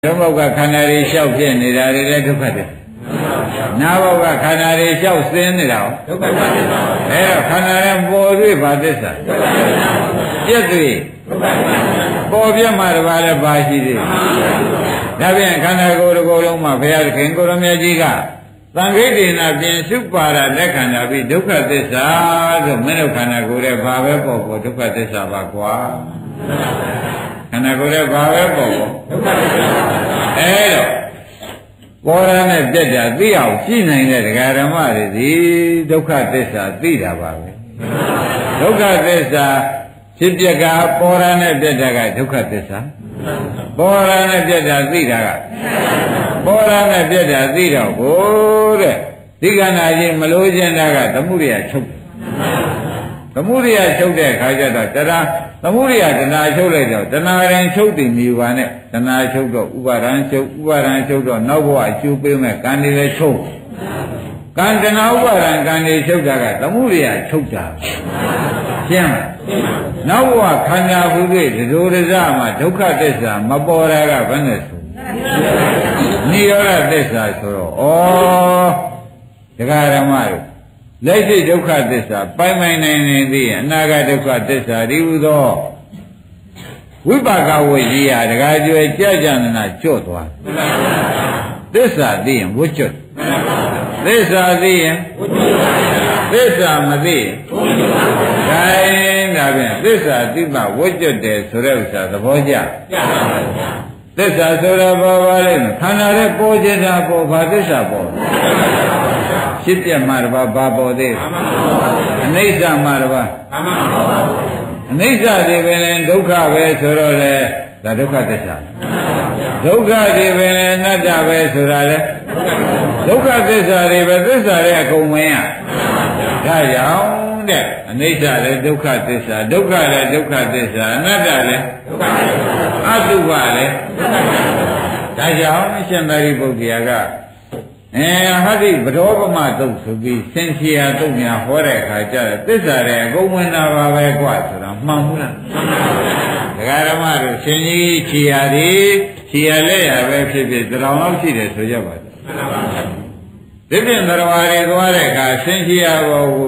ရုပ်ဘောကခန္ဓာတွေလျှောက်ဖြစ်နေတာတွေလည်းဒုက္ခသစ္စာနာဘောကခန္ဓာတွေလျှောက်ဆင်းနေတာဒုက္ခသစ္စာအဲတော့ခန္ဓာရဲ့ပေါ်တွေ့ဘာသစ္စာဒုက္ခသစ္စာပြည့်တွေ့ဒုက္ခသစ္စာပေါ်ပြမှာတပါးလည်းပါရှိသေးတယ်ဒါပြန်ခန္ဓာကိုယ်တစ်ခုလုံးမှာဘုရားသခင်ကိုရမကြီးကသံဃိတေနာပြင်စုပါရလက်ခန္ဓာပြီးဒုက္ခသစ္စာဆိုမင်းတို့ခန္ဓာကိုယ်ရဲ့ဘာပဲပေါ်ပေါ်ဒုက္ခသစ္စာပါကွာခန္ဓာကိုယ်ရဲ့ဘာပဲပေါ်ပေါ်ဒုက္ခသစ္စာအဲတော့ပေါ်ရနဲ့ပြက်တာသိအောင်ကြည့်နိုင်တဲ့ဒကာဓမ္မတွေဒီဒုက္ခသစ္စာသိတာပါပဲဒုက္ခသစ္စာဖြစ်ပြကပေါ်ရနဲ့ပြက်တာကဒုက္ခသစ္စာပေါ်ရနဲ့ပြက်တာသိတာကပေါ်ရနဲ့ပြက်တာသိတော့ဘိုးတဲ့ဒီကနာကြီးမလို့ခြင်းတာကသမှုရိယချုပ်သမှုရိယချုပ်တဲ့အခါကျတော့တရားသမှုရိယတဏှာချုပ်လိုက်တော့တဏှာရင်ချုပ်တည်မြူပါနဲ့တဏှာချုပ်တော့ဥပါဒံချုပ်ဥပါဒံချုပ်တော့နောက်ဘဝအကျိုးပေးမဲ့ကံတွေလည်းချုပ်ကံတဏှာဥပါဒံကံတွေချုပ်တာကသမှုရိယချုပ်တာရှင်းလားနောက်ဘဝခန္ဓာဟု၍ဒီလိုတစမှာဒုက္ခသစ္စာမပေါ်တာကဘယ်နဲ့ဆိုနိရောဓသစ္စာဆိုတော့ဩတရားဓမ္မတို့လက်ရှိဒုက္ခသစ္စာပိုင်ပိုင်နိုင်နေသေးရင်အနာဂတ်ဒုက္ခသစ္စာဒီဟုသောဝိပါကဝိဇ္ဇာတကားကျွဲကြနာကြော့သွားသစ္စာသိရင်ဝှကျွတ်သစ္စာသိရင်သစ္စာမသိရင်ဒါရင်ဒါပြန်သစ္စာသိမှဝှကျွတ်တယ်ဆိုတဲ့ဥစ္စာသဘောကျသစ္စာဆိုတာဘာပါလဲခန္ဓာရဲ့ပေါ်ခြင်းတာပေါ်ဘာသစ္စာပေါ်ဖြစ်ပြမှာတပါးဘာပေါ်သေးအနိစ္စမှာတပါးအနိစ္စတွေပဲလဲဒုက္ခပဲဆိုတော့လေဒါဒုက္ခသစ္စာဒုက္ခတွေပဲလဲအနတ္တပဲဆိုတာလေဒုက္ခသစ္စာတွေပဲသစ္စာတွေအကုန်ဝင်ရဒါကြောင့်တဲ့အနိစ္စလည်းဒုက္ခသစ္စာဒုက္ခလည်းဒုက္ခသစ္စာအနတ္တလည်းဒုက္ခသစ္စာအတုပလည်းဒုက္ခသစ္စာဒါကြောင့်ရှင်သာရိပုတ္တရာကဟာဒီဗဒောပမတုတ်ဆိုပြီးစင်ချီယာတုတ်များဟောတဲ့အခါကျတော့သစ္စာတွေအကုန်ဝင်တာပါပဲကွာဆိုတာမှန်ဘူးလားမှန်ပါဘူးဒကာဓမ္မတို့ရှင်ကြီးချီယာတွေချီယာလက်ရပဲဖြစ်ဖြစ်တရောင်လောက်ရှိတယ်ဆိုကြပါလားမှန်ပါဘူးဒီပြင်တော်ဝါတွေသွားတဲ့အခါစင်ချီယာဘောကို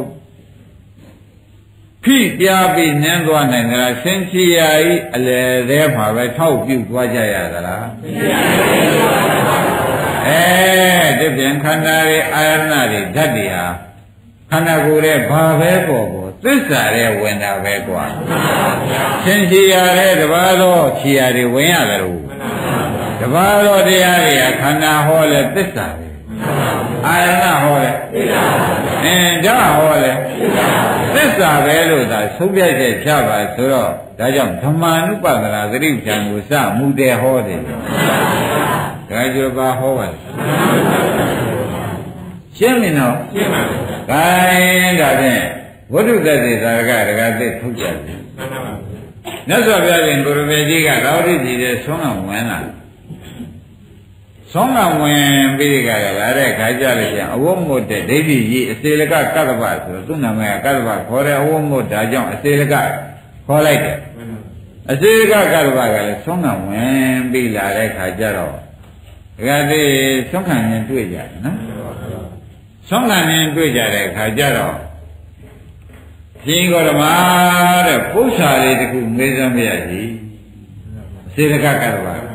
ဖိပြပြီးနင်းသွားနိုင်ကြလားစင်ချီယာဤအလယ်သေးမှာပဲထောက်ပြုတ်သွားကြရသလားဒီပြန်ခန္ဓာရဲ့အာရဏတွေဓာတ်တွေဟာခန္ဓာကိုယ်ရဲ့ဘာပဲပေါ်ပေါ်သစ္စာရဲ့ဝင်တာပဲကွာသင်္ချီရတဲ့တပါးသောခြေရတွေဝင်ရတယ်လို့တပါးသောတရားတွေကခန္ဓာဟောလဲသစ္စာပဲအာရဏဟောလဲဓာတ်ဟောလဲသစ္စာပဲလို့သာသုံးပြချက်ချပါဆိုတော့ဒါကြောင့်ဓမ္မာနုပဒနာသတိပ္ပံကိုစမှုတယ်ဟောတယ်ဒါကြောင့်ဘာဟောပါလဲရှင်းပြီနော်ရှင်းပါပြီ။ဒါရင်ဒါဖြင့်ဝိတုသက်သေသာရကဒကာသိထုတ်ကြတယ်။မှန်ပါပါ။မြတ်စွာဘုရားရှင်ကိုရမေကြီးကရောဓိကြီးတဲ့ဆုံးကဝင်လာ။ဆုံးကဝင်ပြီးကြလာတဲ့ခါကြလို့ရှိရင်အဝတ်မွတ်တဲ့ဒိဋ္ဌိကြီးအစေလကကတ္တပဆိုသူ့နာမည်ကကတ္တပခေါ်တဲ့အဝတ်မွတ်ဒါကြောင့်အစေလကခေါ်လိုက်တယ်။အစေလကကတ္တပကလည်းဆုံးကဝင်ပြီးလာတဲ့ခါကြတော့ဒကာသိဆုံးခံရင်တွေ့ကြတယ်နော်။ဆုံးခံရင်တွေ့ကြတဲ့အခါကျတော့ရှင်ဂေါရမတဲ့ပု္ပ္ပာလေးတခုမေးစမ်းပြရစီစေတကကတ္တဝါ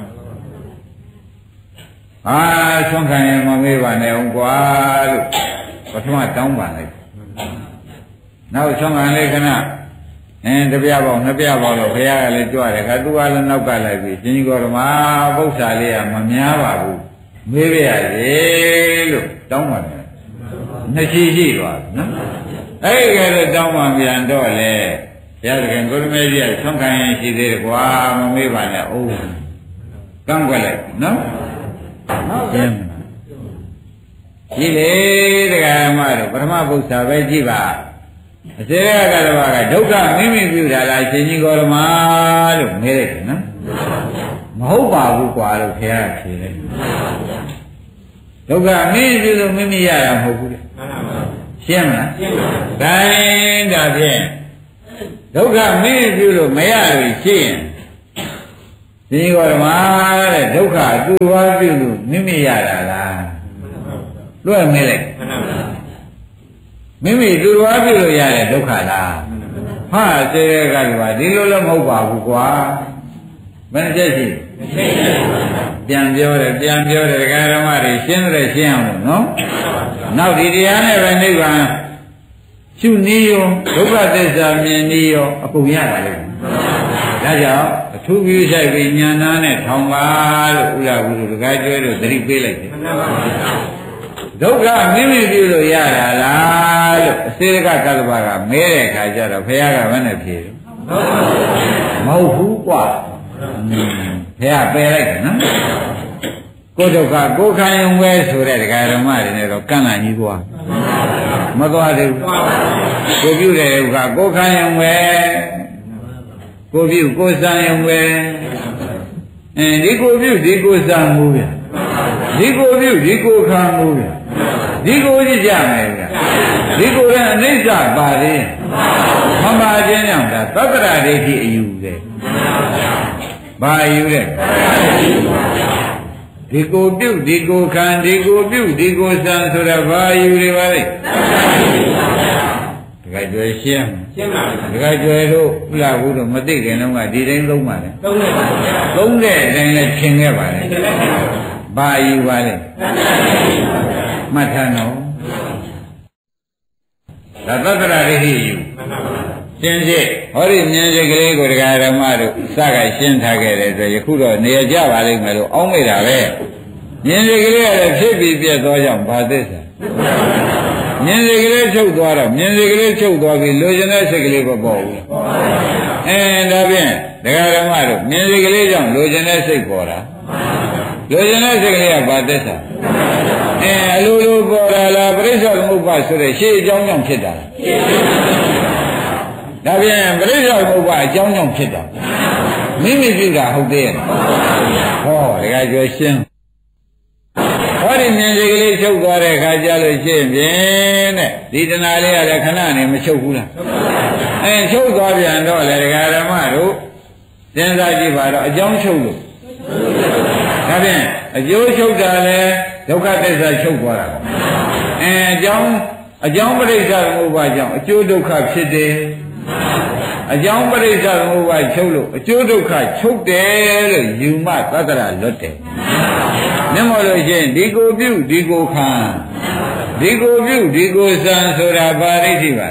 ဆုံးခံရင်မမေးပါနဲ့အောင်ကွာလို့ပထမတောင်းပါလိုက်နောက်ဆုံးခံလေးခဏတပြပေါင်းနှစ်ပြပေါင်းလို့ဘုရားကလည်းကြွတယ်ခါသူကလည်းနောက်ကလိုက်ပြီးရှင်ဂေါရမပု္ပ္ပာလေးကမများပါဘူးမေးပြရစီလို့တောင်းပါတယ်နှစ်ရှိသွားနော်အဲ့ဒီကဲတော့တောင်းမှပြန်တော့လေဘုရားသခင်ကိုရမေကြီးကဆုံးခံရင်ရှိသေးတယ်ကွာမမေးပါနဲ့အိုးကန့်ကွက်လိုက်နော်ရှင်းရှိလေတရားမတို့ပထမပု္ပ္ပာပဲကြည့်ပါအစေရကတဘာကဒုက္ခမိမိပြုတာလားရှင်ကြီးကိုရမလို့မေးလိုက်တယ်နော်မဟုတ်ပါဘူးကွာလို့ဘုရားဖြေလိုက်ဒုက္ခမိမိပြုလို့မိမိရတာမဟုတ်ဘူးလေရှင်းမလားရှင်းပါဘူးဒါရင်ဒါဖြင့်ဒုက္ခမင်းပြုလို့မရလို့ရှိရင်ဒီကောဓမ္မတဲ့ဒုက္ခသူ့ဘာပြုလို့မိမိရတာလားလွှဲမေးလိုက်မိမိသူ့ဘာပြုလို့ရတဲ့ဒုက္ခလားဟာစေရကလည်းပါဒီလိုလည်းမဟုတ်ပါဘူးကွာဘယ်နှချက်ရှိပြန်ပြောတယ်ဒကာဓမ္မတွေရှင်းတယ်ရှင်းအောင်လို့နော်နောက်ဒီတရားနဲ့ပဲနိဗ္ဗာန်ရှုနည်းရောဒုက္ခသစ္စာမြင်နည်းရောအကုန်ရပါလိမ့်မယ်ဒါကြောင့်အထူးပြုဆိုင်ပြီးဉာဏ်နာနဲ့ထောင်ပါလို့ဥလာဘူးလို့ဒကာကျွဲတို့သတိပေးလိုက်တယ်ဒုက္ခမိမိပြုလို့ရတာလားလို့အစေကကတ္တဗကမဲတဲ့အခါကျတော့ဘုရားကဘယ်နဲ့ဖြေတယ်မဟုတ်ဘူးကွာဘုရားပယ်လိုက်တယ်နော်ကိုယ်ဒုက္ခကိုယ်ခံရုံပဲဆိုတဲ့ဒကာဓမ္မတွေနဲ့တော့ကန့်လန့်ကြီးသွားမသွားသေးဘူးကိုပြုတဲ့ဒုက္ခကိုယ်ခံရုံပဲကိုပြုကိုယ်စံရုံပဲဒီကိုပြုဒီကိုယ်စံမှုဗျဒီကိုပြုဒီကိုယ်ခံမှုဗျဒီကိုကြည့်ကြမယ်ဗျဒီကိုယ်ကအနိစ္စပါသေးမပါခြင်းကြောင့်ဒါသတ္တရဒိဋ္ဌိအယူတဲ့ဘာအယူတဲ့ဒီကိုပြုဒီကိုခံဒီကိုပြုဒီကိုစံဆိုတာဘာအယူတွေပါလဲတခါကျွဲရှင်းပါတခါကျွဲတို့ဥလာဘူးတော့မသိခင်တော့ကဒီတိုင်းသုံးပါလေသုံးတဲ့အတိုင်းလည်းသင်ခဲ့ပါလေဘာအယူပါလဲမှတ်ထားနော်ဒါသတ္တရဒိဋ္ဌိယူရှင်းစစ်ဟောဒီမြင်စိတ်ကလေးကိုတရားဓမ္မတို့စကရှင်းထားခဲ့တဲ့အတွက်ယခုတော့နေရကြပါလိမ့်မယ်လို့အောင်းမိတာပဲမြင်စိတ်ကလေးကလည်းဖြစ်ပြီးပြတ်သွားကြောင်းဘာသစ္စာမြင်စိတ်ကလေးချုပ်သွားတော့မြင်စိတ်ကလေးချုပ်သွားပြီးလိုချင်တဲ့စိတ်ကလေးမပေါ်ဘူးဒါဖြင့်တရားဓမ္မတို့မြင်စိတ်ကလေးကြောင့်လိုချင်တဲ့စိတ်ပေါ်တာလိုချင်တဲ့စိတ်ကလေးကဘာသစ္စာအလိုလိုပေါ်လာလားပရိစ္ဆေသမုပ္ပါဆိုတဲ့ရှေ့အကြောင်းကြောင့်ဖြစ်တာဒါပြန်ပရိစ္ဆေသမုပ္ပါအကြောင်းကြောင့်ဖြစ်တာမိမိပြုတာဟုတ်သေးရဲ့ဟောတခါကျွရှင်းဟောဒီမြင်စိတ်ကလေးချုပ်သွားတဲ့အခါကျလို့ရှင်းဖြင့်တဲ့ဒီတဏှာလေးကလည်းခဏနေမချုပ်ဘူးလားချုပ်သွားပြန်တော့လေဒကာဓမ္မတို့စဉ်းစားကြည့်ပါတော့အကြောင်းချုပ်လို့ဒါဖြင့်အကျိုးချုပ်တာလဲဒုက္ခသစ္စာချုပ်သွားတာအကြောင်းပရိစ္ဆေသမုပ္ပါကြောင့်အကျိုးဒုက္ခဖြစ်တယ်အကြောင်းပရိစ္ဆေသမုပ္ပါချုပ်လို့အကျိုးဒုက္ခချုပ်တယ်လို့ယူမသတ္တရလွတ်တယ်မျက်မှောက်လို့ရှိရင်ဒီကိုပြုဒီကိုခံဒီကိုပြုဒီကိုစံဆိုတာဘာဒိဋ္ဌိပါ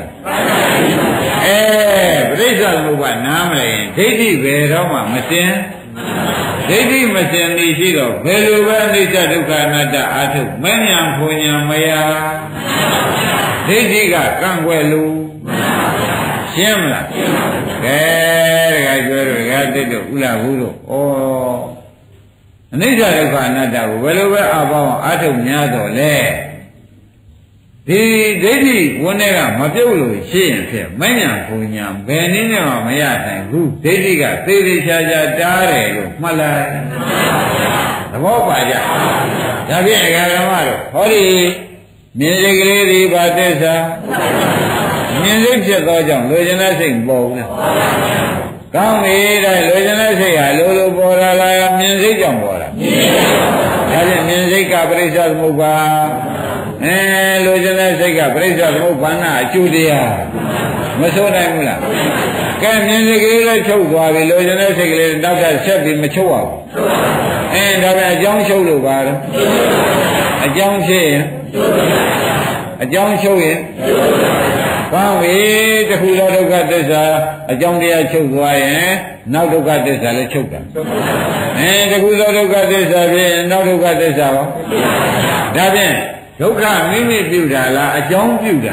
ပရိစ္ဆေသမုပ္ပါနားမလဲရင်ဒိဋ္ဌိဘယ်တော့မှမတင်ဒိဋ္ဌိမစင်နေရှိတော့ဘယ်လိုပဲအနိစ္စဒုက္ခအနတ္တအာထုမဉ္ဇဉ်ဖွဉ္ဇဉ်မရဒိဋ္ဌိကကန့်ကွက်လို့ရှင်းမလားကဲတခါပြောတော့တခါတိတ်တော့ဥလာဘူးတော့အနိစ္စဒုက္ခအနတ္တကိုဘယ်လိုပဲအပေါင်းအာထုများတော့လဲဒီဒိဋ္ဌိဝန်တွေကမပြုတ်လို့ရှင်းရင်ဖြစ်မဉ္ဇဉ်ဖွဉ္ဇဉ်ဘယ်နည်းနဲ့မှမရနိုင်ဘူးဒိဋ္ဌိကသေသေးချာချာတားတယ်လို့မှတ်လိုက်သဘောပါကြဒါဖြင့်အဂရမတို့ဟောဒီမြင်စိတ်ကလေးဒီဘာသစ္စာမြင်စိတ်ဖြစ်သောကြောင့်လိုချင်တဲ့စိတ်မပေါ်ဘူးလားကောင်းပြီဒါလိုချင်တဲ့စိတ်ဟာလိုလိုပေါ်လာလားမြင်စိတ်ကြောင့်ပေါ်တာဒါဖြင့်မြင်စိတ်ကပရိစ္ဆေသမုပ္ပါလိုချင်တဲ့စိတ်ကပရိစ္ဆေသမုပ္ပါဏအကျိုးတရားမဆိုးနိုင်ဘူးလားကဲမြင်စိတ်ကလေးလည်းချုပ်သွားပြီလိုချင်တဲ့စိတ်ကလေးနောက်ထပ်ဆက်ပြီးမချုပ်အောင်ဒါပဲအကြောင်းချုပ်လို့ပါတော့အကြောင်းဖြစ်ရင်အကြောင်းချုပ်ရင်ကောင်းပြီတခုသောဒုက္ခသစ္စာအကြောင်းတရားချုပ်သွားရင်နောက်ဒုက္ခသစ္စာလည်းချုပ်တာတခုသောဒုက္ခသစ္စာဖြစ်ရင်နောက်ဒုက္ခသစ္စာရောဒါဖြင့်ဒုက္ခမိမိပြုတာလားအကြောင်းပြုတာ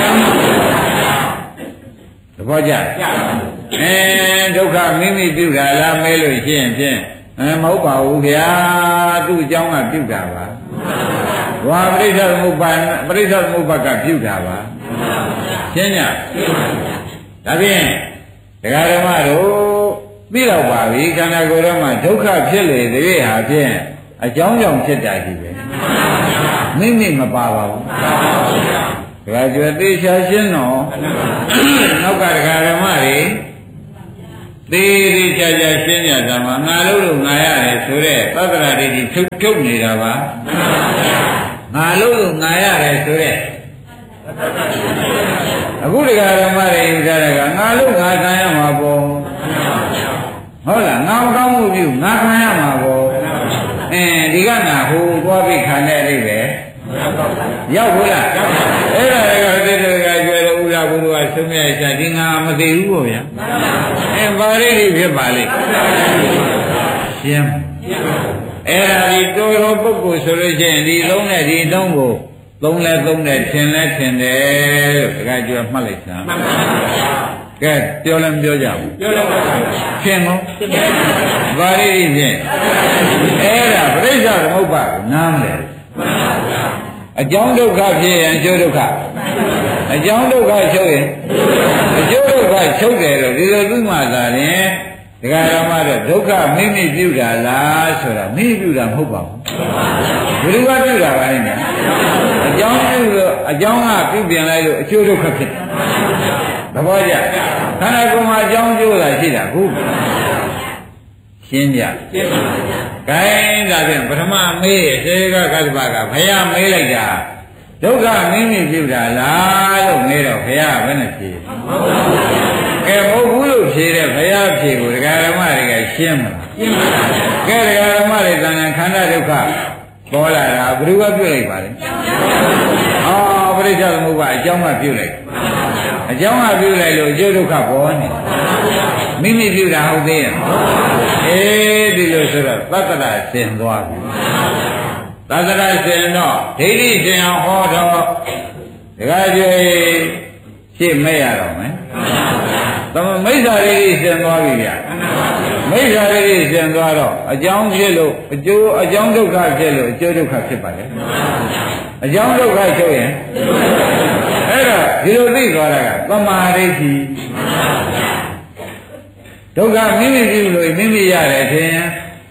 သဘောကျဒုက္ခမိမိပြုတာလားမဲလို့ရှင်းဖြင့်မဟုတ်ပါဘူးဗျာသူ့အကြောင်းကပြုတာပါဝါပရိစ္ဆေသမုပ္ပါပရိစ္ဆေသမုပ္ပါကပြုတာပါရှင်းညဒါဖြင့်ဒကာဓမ္မတို့ပြီးတော့ပါပြီခန္ဓာကိုယ်ထဲမှာဒုက္ခဖြစ်လေတဲ့ဟာဖြင့်အကြောင်းကြောင့်ဖြစ်တာကြီးပဲမိမိမပါပါဘူးဒကာကျွဲသေးချာရှင်းတော့နောက်ကဒကာဓမ္မတွေသေးသေးချာချာရှင်းပြတာမှာငါလို့ငါရတယ်ဆိုတဲ့သတ္တရာဒိဋ္ဌိထုတ်နေတာပါငါလို့ငါရတယ်ဆိုတဲ့အခုဒီကဓမ္မတွေယူထားတာကငါလို့ငါခံရမှာပေါ့ဟုတ်လားငါမကောင်းမှုပြုငါခံရမှာပေါ့ဒီကနာဟိုသွားပြီးခံတဲ့အိပဲရောက်ဘူးလားအဲ့ဒါကတိတိကကျွဲလို့ဥလာဘုရားဆုံးမြတ်ချာဒီငါမသိဘူးပေါ့ဗျာပါဠိတွေဖြစ်ပါလိမ့်ရှင်းအဲ့ဒါဒီတော်တော်ပုဂ္ဂိုလ်ဆိုလို့ရှိရင်ဒီသုံးနဲ့ဒီသုံးကိုသုံးလဲသုံးတယ်ထင်လဲထင်တယ်လို့တခါကျွဲမှတ်လိုက်စမ်းကဲပြောလည်းမပြောကြဘူးပြောလည်းမပြောဘူးရှင်းမို့ပါဠိတွေဖြင့်အဲ့ဒါပြိဿသမုပ္ပါနားမလဲအကြောင်းဒုက္ခဖြစ်ရင်အကျိုးဒုက္ခအကြောင်းဒုက္ခချုပ်ရင်အကျိုးဒုက္ခချုပ်တယ်လို့ဒီလိုသူ့မှာသာရင်ဒကာရမတော့ဒုက္ခမိမိပြုတာလားဆိုတာမိမိပြုတာမဟုတ်ပါဘူးဘယ်သူကပြုတာပါလဲအကြောင်းပြုလို့အကြောင်းကပြုပြင်လိုက်လို့အကျိုးဒုက္ခဖြစ်တယ်သဘောကျခန္ဓာကိုယ်မှာအကြောင်းကျိုးတာရှိတာဟုတ်ရှင်းကြခိုင်းဒါဖြင့်ပထမမေးစေကကတ္တပကဘုရားမေးလိုက်တာဒုက္ခမင်းမြပြုတာလားလို့မေးတော့ဘုရားဘယ်နဲ့ဖြေကဲမဟုတ်ဘူးလို့ဖြေတဲ့ဘုရားဖြေကိုဒကာရမတွေကရှင်းမလားရှင်းပါပါကဲဒကာရမတွေတဏ္ဍခန္ဓာဒုက္ခပေါ်လာတာဘယ်သူကပြုလိုက်ပါလဲပရိစ္ဆေသမုပ္ပါအကြောင်းကပြုလိုက်အကြောင်းကပြုလိုက်လို့အကျိုးဒုက္ခပေါ်နေမိမိပြုတာဟုတ်သေးရဲ့ဒီလိုဆိုတော့သတ္တရာဆင်သွားပြီသတ္တရာဆင်တော့ဒိဋ္ဌိဆင်အောင်ဟောတော့ဒကာကျွေးရှင်းမဲ့ရတော့မယ်သမမိစ္ဆာဒိဋ္ဌိဆင်သွားပြီဗျမိစ္ဆာဒိဋ္ဌိဆင်သွားတော့အကြောင်းဖြစ်လို့အကျိုးအကြောင်းဒုက္ခဖြစ်လို့အကျိုးဒုက္ခဖြစ်ပါလေအကြောင်းဒုက္ခချုပ်ရင်အဲ့တော့ဒီလိုသိသွားတာကသမာဓိဋ္ဌိဒုက္ခမိမိပြုလို့မိမိရတယ်ထင်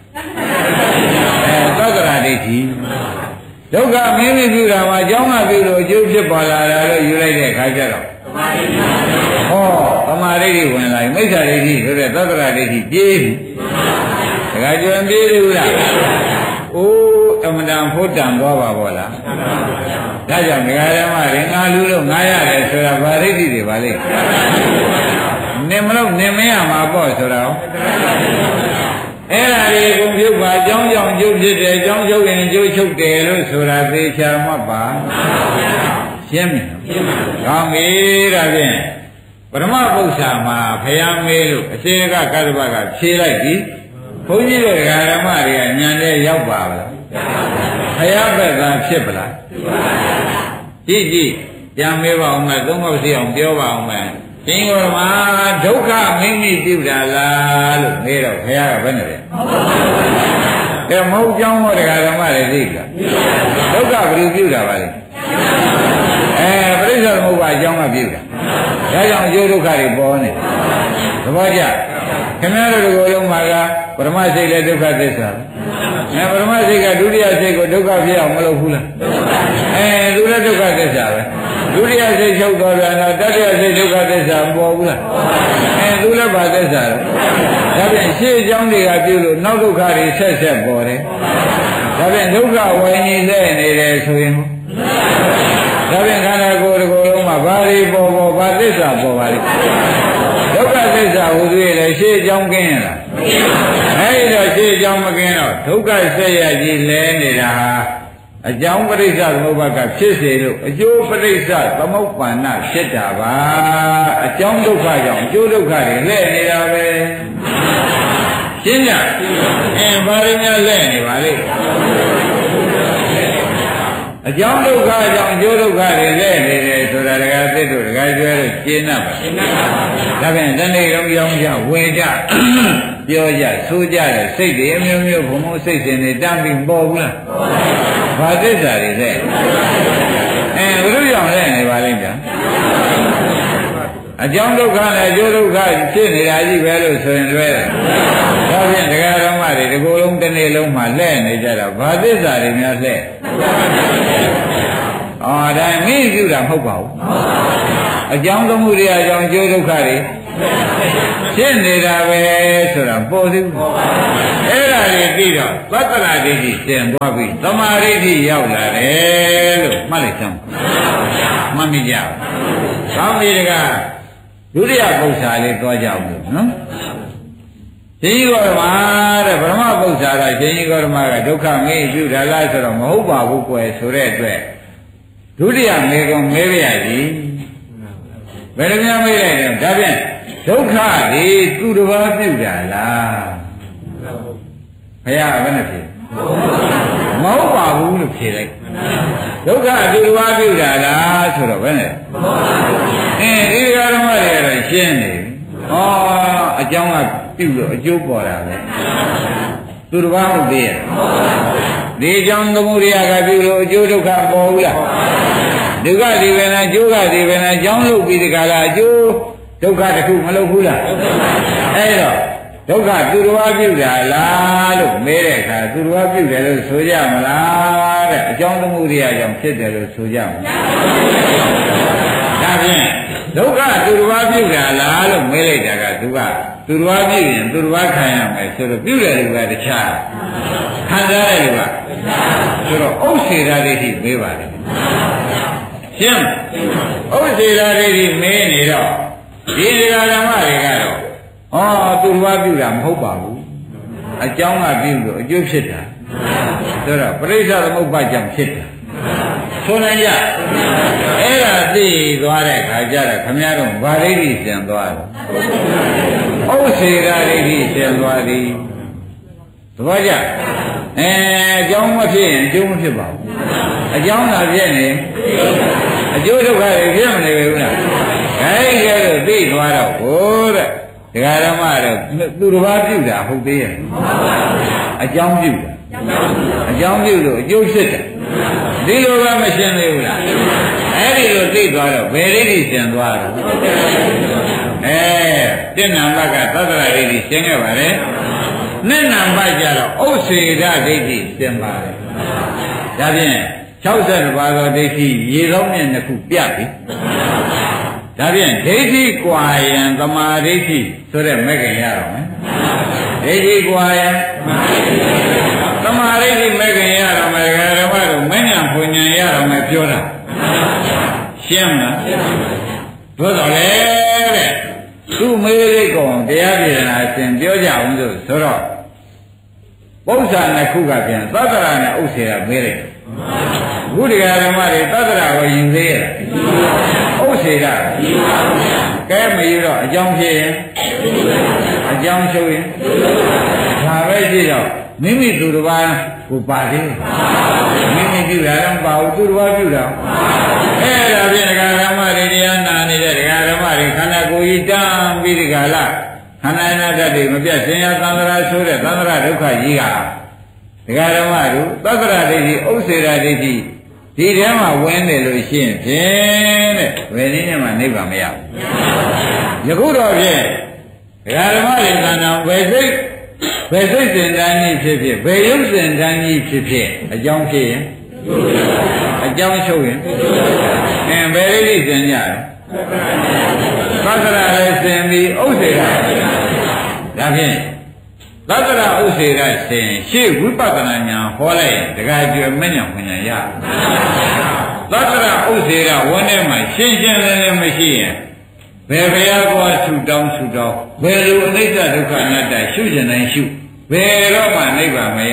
သတ္တရာဒိဋ္ဌိဒုက္ခမိမိပြုတာမှာအကြောင်းကပြုလို့အကျိုးဖြစ်ပေါ်လာတာလို့ယူလိုက်တဲ့အခါကျတော့ဟောသမာဓိဋ္ဌိဝင်လာပြီမိစ္ဆာဒိဋ္ဌိဆိုတဲ့သတ္တရာဒိဋ္ဌိပြေးပြီတခါကျွမ်းပြေးလို့လားအိုးအမှန်တန်ဖို့တန်သွားပါဘောလားဒါကြောင့်ဒကာရမတွေငါလူလို့ငါရတယ်ဆိုတာဗာဒိဋ္ဌိတွေပါလေနင်မလို့နင်မရမှာပေါ့ဆိုတော့အဲ့ဒါတွေကုန်ပြုတ်ပါအကြောင်းကြောင့်ကျုပ်ဖြစ်တယ်အကြောင်းချုပ်ရင်ကျုပ်ချုပ်တယ်လို့ဆိုတာသေချာမှတ်ပါရှင်းပြီကောင်းပြီဒါဖြင့်ပရမပု္ပ္ပာမှာဖယားမေးလို့အစေကကတ္တပကဖြေလိုက်ပြီဘုန်းကြီးတို့ဓမ္မတွေကညံတဲ့ရောက်ပါလားဖယားဘက်ကဖြစ်ပလားကြည့်ကြည့်ပြန်မေးပါအောင်မယ်သုံးခေါက်စီအောင်ပြောပါအောင်မယ်ရှင်ကိုယ်မှာဒုက္ခမိမိပြုတာလားလို့မေးတော့ဘုရားကဘယ်နဲ့လဲကဲမဟုတ်ကြောင်းဟောတရားဓမ္မတွေသိလားဒုက္ခဘယ်လိုပြုတာပါလဲပရိစ္ဆေသမုပ္ပါအကြောင်းကပြုတာဒါကြောင့်အကျိုးဒုက္ခတွေပေါ်နေသဘောကျခင်ဗျားတို့ကိုယ်လုံးမှာကပရမစိတ်လည်းဒုက္ခသစ္စာပရမစိတ်ကဒုတိယစိတ်ကိုဒုက္ခဖြစ်အောင်မလုပ်ဘူးလားသူလည်းဒုက္ခသစ္စာပဲဒုတိယစိတ်ချုပ်သွားပြန်တော့တတိယစိတ်ဒုက္ခသစ္စာမပေါ်ဘူးလားသူလည်းဘာသစ္စာလဲဒါပြန်ရှေ့အကြောင်းတွေကပြုလို့နောက်ဒုက္ခတွေဆက်ဆက်ပေါ်တယ်ဒါပြန်ဒုက္ခဝိညာဉ်နဲ့နေတယ်ဆိုရင်ဒါပြန်ခန္ဓာကိုယ်တစ်ခုလုံးမှာဘာတွေပေါ်ဘာသစ္စာပေါ်ပါလိမ့်ဒုက္ခသစ္စာဟူသေးတယ်ရှေ့အကြောင်းကင်းရလားအဲဒီတော့ရှေ့အကြောင်းမကင်းတော့ဒုက္ခဆက်ရကြီးလဲနေတာဟာအကြောင်းပရိစ္ဆသမုပ္ပါကဖြစ်စေလို့အကျိုးပရိစ္ဆသမုပ္ပန္နဖြစ်တာပါအကြောင်းဒုက္ခကြောင့်အကျိုးဒုက္ခတွေလဲနေတာပဲရှင်းကြဘာတွေများလဲနေပါလိမ့်အကြောင်းဒုက္ခကြောင့်အကျိုးဒုက္ခတွေလဲနေတယ်ဆိုတာတကယ်သစ်တို့တကယ်ကျွဲလို့ရှင်း납ပါဒါဖြင့်တနေ့လုံးကြောင်းကြဝေကြပြောကြဆိုကြတဲ့စိတ်တွေအမျိုးမျိုးဘုံဘုံစိတ်စဉ်တွေတမ်းပြီးပေါ်ဘူးလားဘာသစ္စာတွေလဲဘုရားကြောင့်လဲနေပါလိမ့်ဗျာအကြောင်းဒုက္ခနဲ့အကျိုးဒုက္ခဖြစ်နေတာကြီးပဲလို့ဆိုရင်လွဲတယ်ဒါဖြင့်တရားဓမ္မတွေဒီကိုယ်လုံးတစ်နေ့လုံးမှလဲနေကြတာဘာသစ္စာတွေများလဲဒါမိပြုတာမဟုတ်ပါဘူးအကြောင်းသမှုတွေအကြောင်းအကျိုးဒုက္ခတွေဖြစ်နေတာပဲဆိုတာပေါ်သေးဘူးအဲ့ဒါတွေပြီးတော့သတ္တရာဒိဋ္ဌိသင်သွားပြီသမာဓိဋ္ဌိရောက်လာတယ်လို့မှတ်လိုက်စမ်းမှတ်မိကြကောင်းပြီတကားဒုတိယပု္ပ္ပာလေးသွားကြအောင်လို့နော်ရှင်ကြီးဂေါရမတဲ့ဗြဟ္မပု္ပ္ပာကရှင်ကြီးဂေါရမကဒုက္ခမေးပြုတာလားဆိုတော့မဟုတ်ပါဘူးကွယ်ဆိုတဲ့အတွက်ဒုတိယမေကုံမေးပြရည်ဘယ်လိုများမေးလိုက်တော့ဒါဖြင့်ဒုက္ခဒီသူတစ်ပါးပြုတာလားဘုရားဘယ်နဲ့ဖြေမဟုတ်ပါဘူးလို့ဖြေလိုက်ဒုက္ခသူတစ်ပါးပြုတာလားဆိုတော့ဘယ်နဲ့ဒီဃာရမတွေကတော့ရှင်းနေဩအကြောင်းကပြုလို့အကျိုးပေါ်တာပဲသူတစ်ပါးဟုတ်သေးရဲ့ဒီအကြောင်းသမုဒိယကပြုလို့အကျိုးဒုက္ခပေါ်ဘူးလားဒုက္ခဒီပဲလားအကျိုးကဒီပဲလားအကြောင်းလုပ်ပြီးဒီကလာအကျိုးဒုက္ခတစ်ခုမလုပ်ဘူးလားအဲ့တော့ဒုက္ခသူတစ်ပါးပြုတာလားလို့မေးတဲ့အခါသူတစ်ပါးပြုတယ်လို့ဆိုကြမလားတဲ့အကြောင်းသမုဒိယကြောင့်ဖြစ်တယ်လို့ဆိုကြမလားဒါဖြင့်ဒုက္ခသူတစ်ပါးပြုတာလားလို့မေးလိုက်တာကသူကသူတစ်ပါးပြုရင်သူတစ်ပါးခံရမယ်ဆိုတော့ပြုတယ်လူကတခြားခံစားတယ်လူကဆိုတော့ဥစ္စေရာဒိဋ္ဌိမေးပါတယ်ရှင်းဥစ္စေရာဒိဋ္ဌိမေးနေတော့ဒီဒကာဓမ္မတွေကတော့သူတစ်ပါးပြုတာမဟုတ်ပါဘူးအကြောင်းကပြုလို့အကျိုးဖြစ်တာဆိုတော့ပရိစ္ဆေသမုပ္ပါကြောင့်ဖြစ်တာဆိုနိုင်ကြအဲ့ဒါသိသွားတဲ့ခါကျတော့ခမည်းတော်ဗာဒိဋ္ဌိသင်သွားတယ်ဥစ္စေရာဒိဋ္ဌိသင်သွားသည်သဘောကျအကြောင်းမဖြစ်ရင်အကျိုးမဖြစ်ပါဘူးအကြောင်းသာဖြစ်နေအကျိုးဒုက္ခတွေဖြစ်မနေဘူးလားအဲ့ဒီကဲလို့သိသွားတော့ဟိုတဲ့ဒကာဓမ္မတော့သူတစ်ပါးပြုတာဟုတ်သေးရဲ့အကြောင်းပြုတာအကြောင်းပြုလို့အကျိုးဖြစ်တယ်ဒီလိုကမရှင်းသေးဘူးလားအဲ့ဒီလိုသိသွားတော့ဘယ်ဒိဋ္ဌိရှင်းသွားတော့တဏ္ဏဘကသတ္တရာဒိဋ္ဌိရှင်းခဲ့ပါတယ်နှစ်နံပါတ်ကြတော့ဥစ္စေရဒိဋ္ဌိရှင်းပါတယ်ဒါဖြင့်60ပါးသောဒိဋ္ဌိရေကောင်းမြတ်နှစ်ခုပြပြီဒါဖြင့်ဒိဋ္ဌိကွာယံသမာဓိဋ္ဌိဆိုတဲ့မဲ့ခင်ရတော့မယ်ဒိဋ္ဌိကွာယံသမာဓိဋ္ဌိမဲ့ခင်ရတော့မယ်ဓမ္မတို့မဉ္ဇဉ်ဖွဉ္ဇဉ်ရတော့မယ်ပြောတာရှင်းမလားသို့တော်လေတဲ့သူမေးလိုက်ကောင်တရားပြေနာရှင်ပြောကြအောင်ဆိုတော့ပု္ပ္ပာနှစ်ခုကပြန်သတ္တရာနဲ့ဥစ္စေရာမေးလိုက်ဘုဒ္ဓဂါဓမ္မတွေသတ္တရာကိုယူသေးရဲ့ဥစ္စေရာကဲမယူတော့အကြောင်းဖြစ်ရင်အကြောင်းချုပ်ရင်ဒါပဲရှိတော့မိမိသူတစ်ပါးကိုပါသေးမိမိပြုတာတော့ပါဘူးသူတစ်ပါးပြုတာအဲ့ဒါဖြင့်ဒကာဓမ္မတွေတရားနာနေတဲ့ဒကာဓမ္မတွေခန္ဓာကိုယ်ကြီးတန်းပြီးဒီကလာခန္ဓာနာတတ်တွေမပြတ်ရှင်ရသံဃာဆိုတဲ့သံဃာဒုက္ခကြီးကဒကာဓမ္မတို့သတ္တရာဒိဋ္ဌိဥစ္စေရာဒိဋ္ဌိဒီထဲမှာဝင်နေလို့ရှိရင်ဖြင့်တဲ့ဘယ်နည်းနဲ့မှနိဗ္ဗာန်မရဘူးယခုတော့ဖြင့်ဒကာဓမ္မတွေသံဃာဘယ်စိတ်စင်တန်းကြီးဖြစ်ဖြစ်ဘယ်ရုပ်စင်တန်းကြီးဖြစ်ဖြစ်အကြောင်းဖြစ်ရင်အကြောင်းချုပ်ရင်ဘယ်လိစင်ကြလဲသတ္တရာလည်းစင်ပြီးဥစ္စေရာဒါဖြင့်သတ္တရာဥစ္စေရာစင်ရှေ့ဝိပဿနာဉာဏ်ဟောလိုက်ရင်တခါကျွယ်မဉဏ်ပညာရသတ္တရာဥစ္စေရာဝန်းထဲမှာရှင်းရှင်းလင်းလင်းမရှိရင်ဘယ်ဘုရားကောဆူတောင်းဘယ်လိုအနိစ္စဒုက္ခအနတ္တရှုကျင်တိုင်းရှုဘယ်တော့မှနိဗ္ဗာန်မရ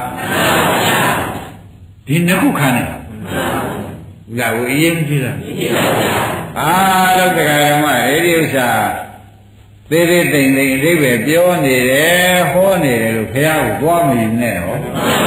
ဒီနှစ်ခုခံနေတာဒါကိုအရင်ကြည့်လားအားလုံးတရားဓမ္မဒီဥစ္စာသေးသေးတိမ်တိမ်အဓိပ္ပာယ်ပြောနေတယ်ဟောနေတယ်လို့ဘုရားကိုသွားမယူနဲ့ဟော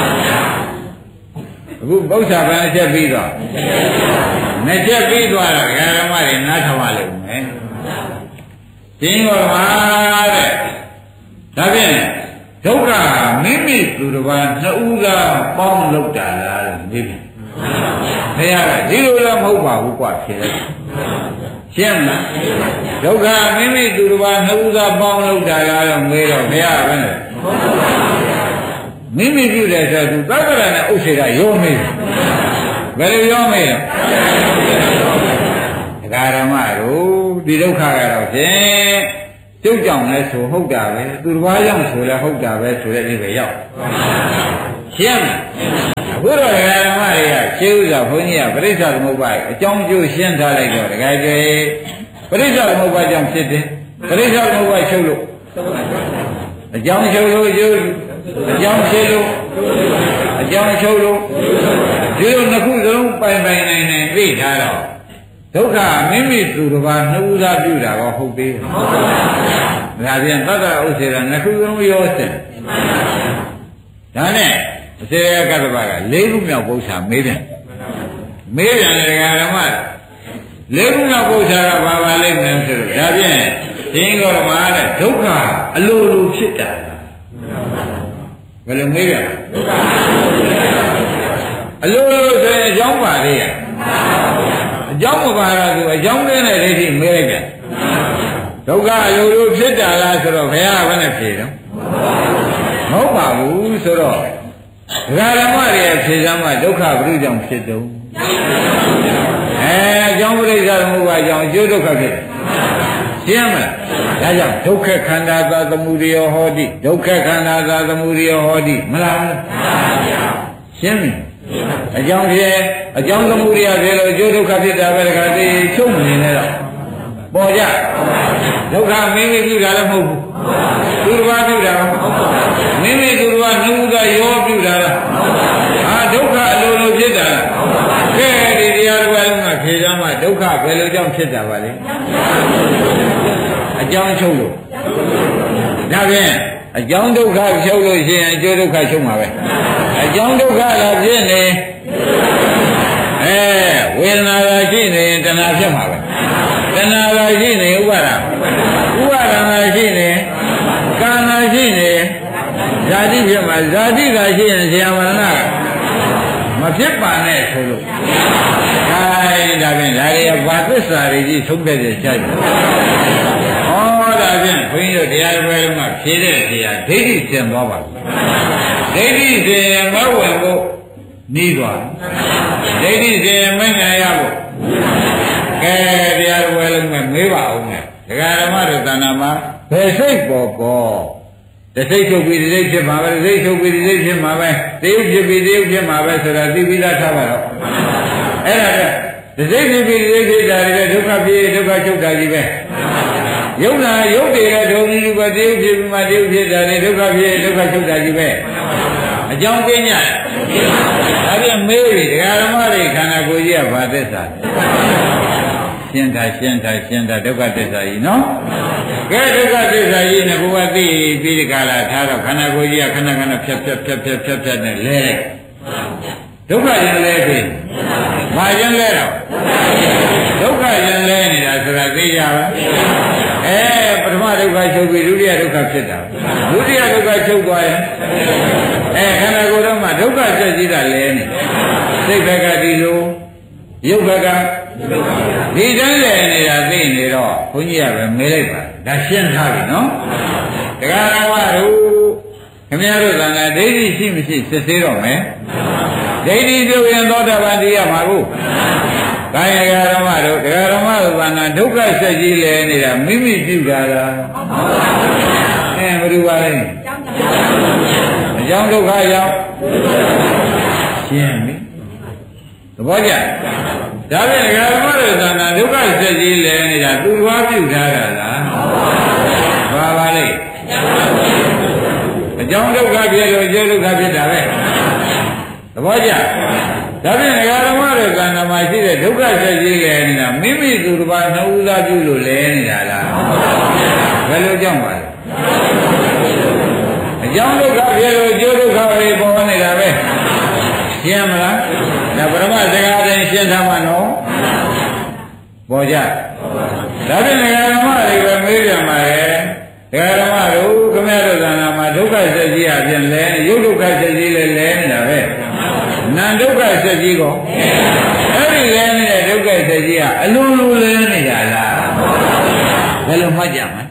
အခုပု္ပ္ပာဘယ်အချက်ပြီးတော့နှစ်ချက်ပြီးသွားတော့ဓမ္မတွေနားထောင်ရလိမ့်မယ်ရှင်းပါပါတဲ့ဒါဖြင့်ဒုက္ခမိမိသူတစ်ပါးနှစ်ဦးကပေါင်းလုပ်တာလားလို့မေးပြီဘုရားကဒီလိုလည်းမဟုတ်ပါဘူးကွာဖြေလိုက်ရှင်းမလားဒုက္ခမိမိသူတစ်ပါးနှစ်ဦးကပေါင်းလုပ်တာလားလို့မေးတော့ဘုရားကလည်းမိမိပြုတယ်ဆိုသူသတ္တရာနဲ့ဥစ္စေရာရောမေးဘယ်လိုရောမေးလဲဒကာဓမ္မတို့ဒီဒုက္ခကတော့ဖြင့်ကျုပ်ကြောင့်လဲဆိုဟုတ်တာပဲသူတစ်ပါးကြောင့်ဆိုလဲဟုတ်တာပဲဆိုတဲ့အိဗယ်ရောက်ရှင်းမလားအခုတော့ဒကာဓမ္မတွေကရှင်းဥစွာဘုန်းကြီးကပရိစ္ဆသမုပ္ပါအကြောင်းကျိုးရှင်းထားလိုက်တော့ဒကာကျေပရိစ္ဆသမုပ္ပါကြောင့်ဖြစ်တယ်ပရိစ္ဆသမုပ္ပါချုပ်လို့အကြောင်းချုပ်လို့ကျိုးအကြောင်းဖြစ်လို့အကြောင်းချုပ်လို့ဒီလိုနှစ်ခုစလုံးပိုင်နိုင်သိထားတော့ဒုက္ခမိမိသူတစ်ပါးနှုတ်သားပြုတာတော့ဟုတ်သေးတယ်ဒါပြန်သတ္တဥစ္စေတာနှစ်ခုစလုံးရောစင်ဒါနဲ့အစေရကတ္တပက၄ခုမြောက်ပု္ပ္ပာမေးတယ်မေးတယ်ဒကာဓမ္မ၄ခုမြောက်ပု္ပ္ပာကဘာပါလိမ့်မယ်ဆိုတော့ဒါပြန်ဒီကောဓမ္မတဲ့ဒုက္ခအလိုလိုဖြစ်တာဘယ်လိုမေးရအလိုလိုဆိုရင်အကြောင်းပါလေရအကြောင်းမပါတော့သူအကြောင်းနဲ့ဒိဋ္ဌိမေးလိုက်ပြန်ဒုက္ခအလိုလိုဖြစ်တာလားဆိုတော့ဘယ်ဟာဘယ်နဲ့ဖြေတော့မဟုတ်ပါဘူးဆိုတော့ဒကာဓမ္မတွေဖြေစမ်းမှဒုက္ခဘုရုကြောင့်ဖြစ်တုံးအကြောင်းပရိစ္ဆာသမုပ္ပါကြောင့်အကျိုးဒုက္ခဖြစ်တယ်ရှင်းမလားဒါကြောင့်ဒုက္ခခန္ဓာသာသမုဒယဟောတိဒုက္ခခန္ဓာသာသမုဒယဟောတိမလားရှင်းပြီအကြောင်းဖြစ်အကြောင်းသမုဒယဖြစ်လို့အကျိုးဒုက္ခဖြစ်တာပဲတခါတည်းချုပ်မနေနဲ့တော့ပေါ်ကြဒုက္ခမိမိပြုတာလည်းမဟုတ်ဘူးသူတစ်ပါးပြုတာမိမိသူတစ်ပါးနှုတ်ကရောပြုတာလားဒုက္ခအလိုလိုဖြစ်တာလားကဲဒီတရားတစ်ပါးလုံးကဖြေကြမှာဒုက္ခဘယ်လိုကြောင့်ဖြစ်တာပါလဲအကြောင်းချုပ်လို့ဒါဖြင့်အကြောင်းဒုက္ခချုပ်လို့ရှိရင်အကျိုးဒုက္ခချုပ်မှာပဲအကြောင်းဒုက္ခလာဖြစ်နေဝေဒနာကရှိနေရင်တဏှာဖြစ်မှာပဲတဏှာကရှိနေဥပါဒနာရှိနေကာမရှိနေဇာတိဖြစ်မှာဇာတိကရှိရင်ဆရာမရဏမဖြစ်ပါနဲ့ဆိုလို့ဒါဖြင့်ဒါတွေကဘာသစ္စာတွေကြီးသုံးတဲ့ကြိုက်ဒါဖြင့်ဘုန်းကြီးတို့တရားတော်လုံးကဖြေတဲ့ဖြေရဒိဋ္ဌိကျင်သွားပါဘူးဒိဋ္ဌိကျင်မဝင်ဖို့နှီးသွားဒိဋ္ဌိကျင်မငြိုင်ရဖို့ကဲတရားတော်လုံးကမေးပါအောင်မယ်ဒကာဓမ္မတို့သဏ္ဍာန်မှာဘယ်စိတ်ပေါ်ကောတစိတ်ချုပ်ပြီးဒီစိတ်ဖြစ်မှာပဲစိတ်ချုပ်ပြီးဒီစိတ်ဖြစ်မှာပဲသေုပ်ဖြစ်ပြီးသေုပ်ဖြစ်မှာပဲဆိုတာသိပြီးသားထားပါတော့အဲ့ဒါကစိတ်ဖြစ်ပြီးဒီစိတ်ဖြစ်တာတွေဒုက္ခဖြစ်ဒုက္ခချုပ်တာကြီးပဲယုံနာယုတ်တွေကဒုံကြီးကတေယုဖြစ်ပြီးမှတေယုဖြစ်တာလေဒုက္ခဖြစ်ဒုက္ခချုပ်တာကြီးပဲအကြောင်းပြညဒါပြန်မေးပြီဒကာဓမ္မတွေခန္ဓာကိုယ်ကြီးကဘာသစ္စာရှင်းတာဒုက္ခသစ္စာကြီးနော်ကဲဒုက္ခသစ္စာကြီးနဲ့ဘုရားသိပြီးဒီကလာထားတော့ခန္ဓာကိုယ်ကြီးကခဏဖြတ်နဲ့လဲဒုက္ခရင်လဲပြီဘာရင်လဲတော့ဒုက္ခရင်လဲနေတာဆိုတာသိကြပါပထမဒုက္ခချုပ်ပြီးဒုတိယဒုက္ခဖြစ်တာဒုတိယဒုက္ခချုပ်သွားရင်ခန္ဓာကိုယ်တော့မှဒုက္ခဆက်ကြီးတာလဲနေစိတ်ဘက်ကဒီလိုရုပ်ဘက်ကဒီတန်းလဲနေတာသိနေတော့ဘုန်းကြီးကပဲမေးလိုက်ပါဒါရှင်းထားပြီနော်တရားတော်တို့ခင်ဗျားတို့ကလည်းဒိဋ္ဌိရှိမရှိစစ်သေးတော့မယ်ဒိဋ္ဌိပြုရင်သောတာပန်တရားမှာကိုကာယကဓမ္မတို့တရားဓမ္မတို့ကနာဒုက္ခဆက်ကြီးလဲနေတာမိမိပြုတာလားဘယ်လိုပါလဲအကြောင်းဒုက္ခရောက်ရှင်းပြီသဘောကျဒါဖြင့်ဒကာဓမ္မတို့ကနာဒုက္ခဆက်ကြီးလဲနေတာသူ့ဘာပြုထားတာလားဘာပါလဲအကြောင်းဒုက္ခဖြစ်လို့အကျိုးဒုက္ခဖြစ်တာပဲသဘောကျဒါဖြင့်ဒကာဓမ္မတို့ကနာမှာရှိတဲ့ဒုက္ခဆက်ကြီးလဲနေတာမိမိသူတစ်ပါးနှုတ်သားပြုလို့လဲနေတာလားဘယ်လိုကြောင့်ပါလဲအကြောင်းဒုက္ခဖြစ်လို့အကျိုးဒုက္ခတွေပေါ်နေတာပဲရှင်းမလားဒါပရမစကားတိုင်းရှင်းထားမှာနော်ပေါ်ကြဒါဖြင့်ဒကာဓမ္မတွေပဲမေးပြန်ပါရဲ့ဒကာဓမ္မတို့ခမရတို့ကနာမှာဒုက္ခဆက်ကြီးအပြင်လဲရုပ်ဒုက္ခဆက်ကြီးလဲနေတာပဲနာဒုက္ခဆက်ကြီးကောအဲ့ဒီလဲနေတဲ့ဒုက္ခဆက်ကြီးကအလုံးလုံးလဲနေတာလားဘယ်လိုမှတ်ကြမ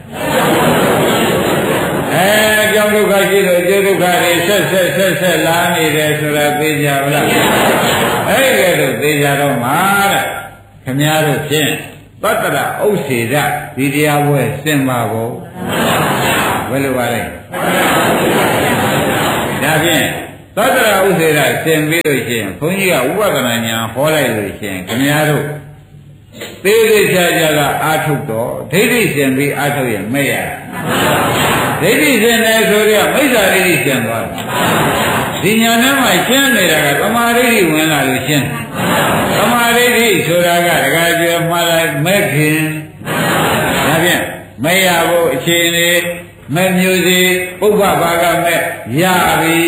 လဲကြောင့်ဒုက္ခရှိလို့အကျိုးဒုက္ခတွေဆက်လာနေတယ်ဆိုတာသိကြပါလားအဲ့ဒီလိုသိကြတော့မှာတဲ့ခင်ဗျားတို့ဖြင့်သတ္တရဥစ္စေဒဒီတရားပွဲစင်ပါကိုဘယ်လိုပါလဲဒါဖြင့်သတ္တရဥစ္စေဒစင်ပြီးလို့ရှိရင်ဘုန်းကြီးကဥပဒနာညာဟောလိုက်လို့ရှိရင်ခင်ဗျားတို့သေးသေးချာချာကအာထုတ်တော့ဒိဋ္ဌိစင်ပြီးအာထုတ်ရင်မဲ့ရဒိဋ္ဌိစင်တယ်ဆိုတော့မိစ္ဆာဒိဋ္ဌိစင်သွားတယ်ဒီညာနဲ့မှရှင်းနေတာကသမာဓိဋ္ဌိဝင်လာလို့ရှင်းသမာဓိဋ္ဌိဆိုတာကတခါကျွဲမှားလိုက်မဲ့ခင်ဒါဖြင့်မဲ့ရဖို့အခြေအနေမဲ့မျိုးစီပုဗ္ဗဘာကမဲ့ရပြီ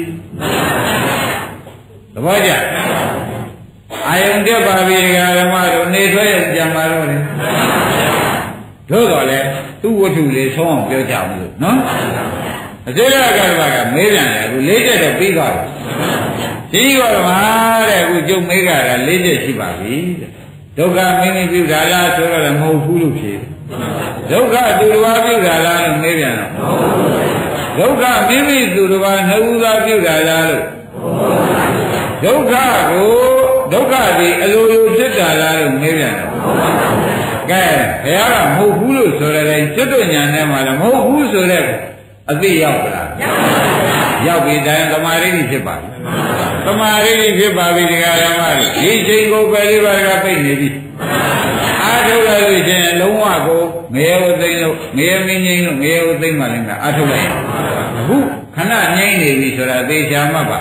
သဘောကျအာယုန်တက်ပါပြီဓမ္မတို့နေထွက်ရကြမှာတော့လေတို့တော့လေသူ့ဝတ္ထုလေးဆုံးအောင်ပြောကြဘူးလို့နော်အစေရကဘာကမေးပြန်တယ်အခု၄ချက်တော့ပြီးသွားပြီဒီကောဓမ္မတဲ့အခုကျုပ်မေးကြတာ၄ချက်ရှိပါပြီတဲ့ဒုက္ခမိမိပြုတာလားဆိုတော့လည်းမဟုတ်ဘူးလို့ဖြေဒုက္ခသူတစ်ပါးပြုတာလားလို့မေးပြန်တော့ဒုက္ခမိမိသူတစ်ပါးနှုတ်သားပြုတာလားလို့ဒုက္ခကိုဒုက္ခဒီအလိုလိုဖြစ်တာလားလို့မေးပြန်တော့ကဲဘုရားကမဟုတ်ဘူးလို့ဆိုရတဲ့ကျွတ်တို့ညာထဲမှာလည်းမဟုတ်ဘူးဆိုတဲ့အသိရောက်ပါလားရောက်ပြီတိုင်းသမာဓိဖြစ်ပါပြီသမာဓိဖြစ်ပါပြီတရားဓမ္မတွေဒီချိန်ကိုပဲလေးပါးကပြိနေပြီအာထုတ်လိုက်လို့ရှင်လုံးဝကိုငရေဥသိမ့်လို့ငရေမင်းငိမ့်လို့ငရေဥသိမ့်မှလည်းအာထုတ်လိုက်အခုခဏငိမ့်နေပြီဆိုတာသေချာမှတ်ပါ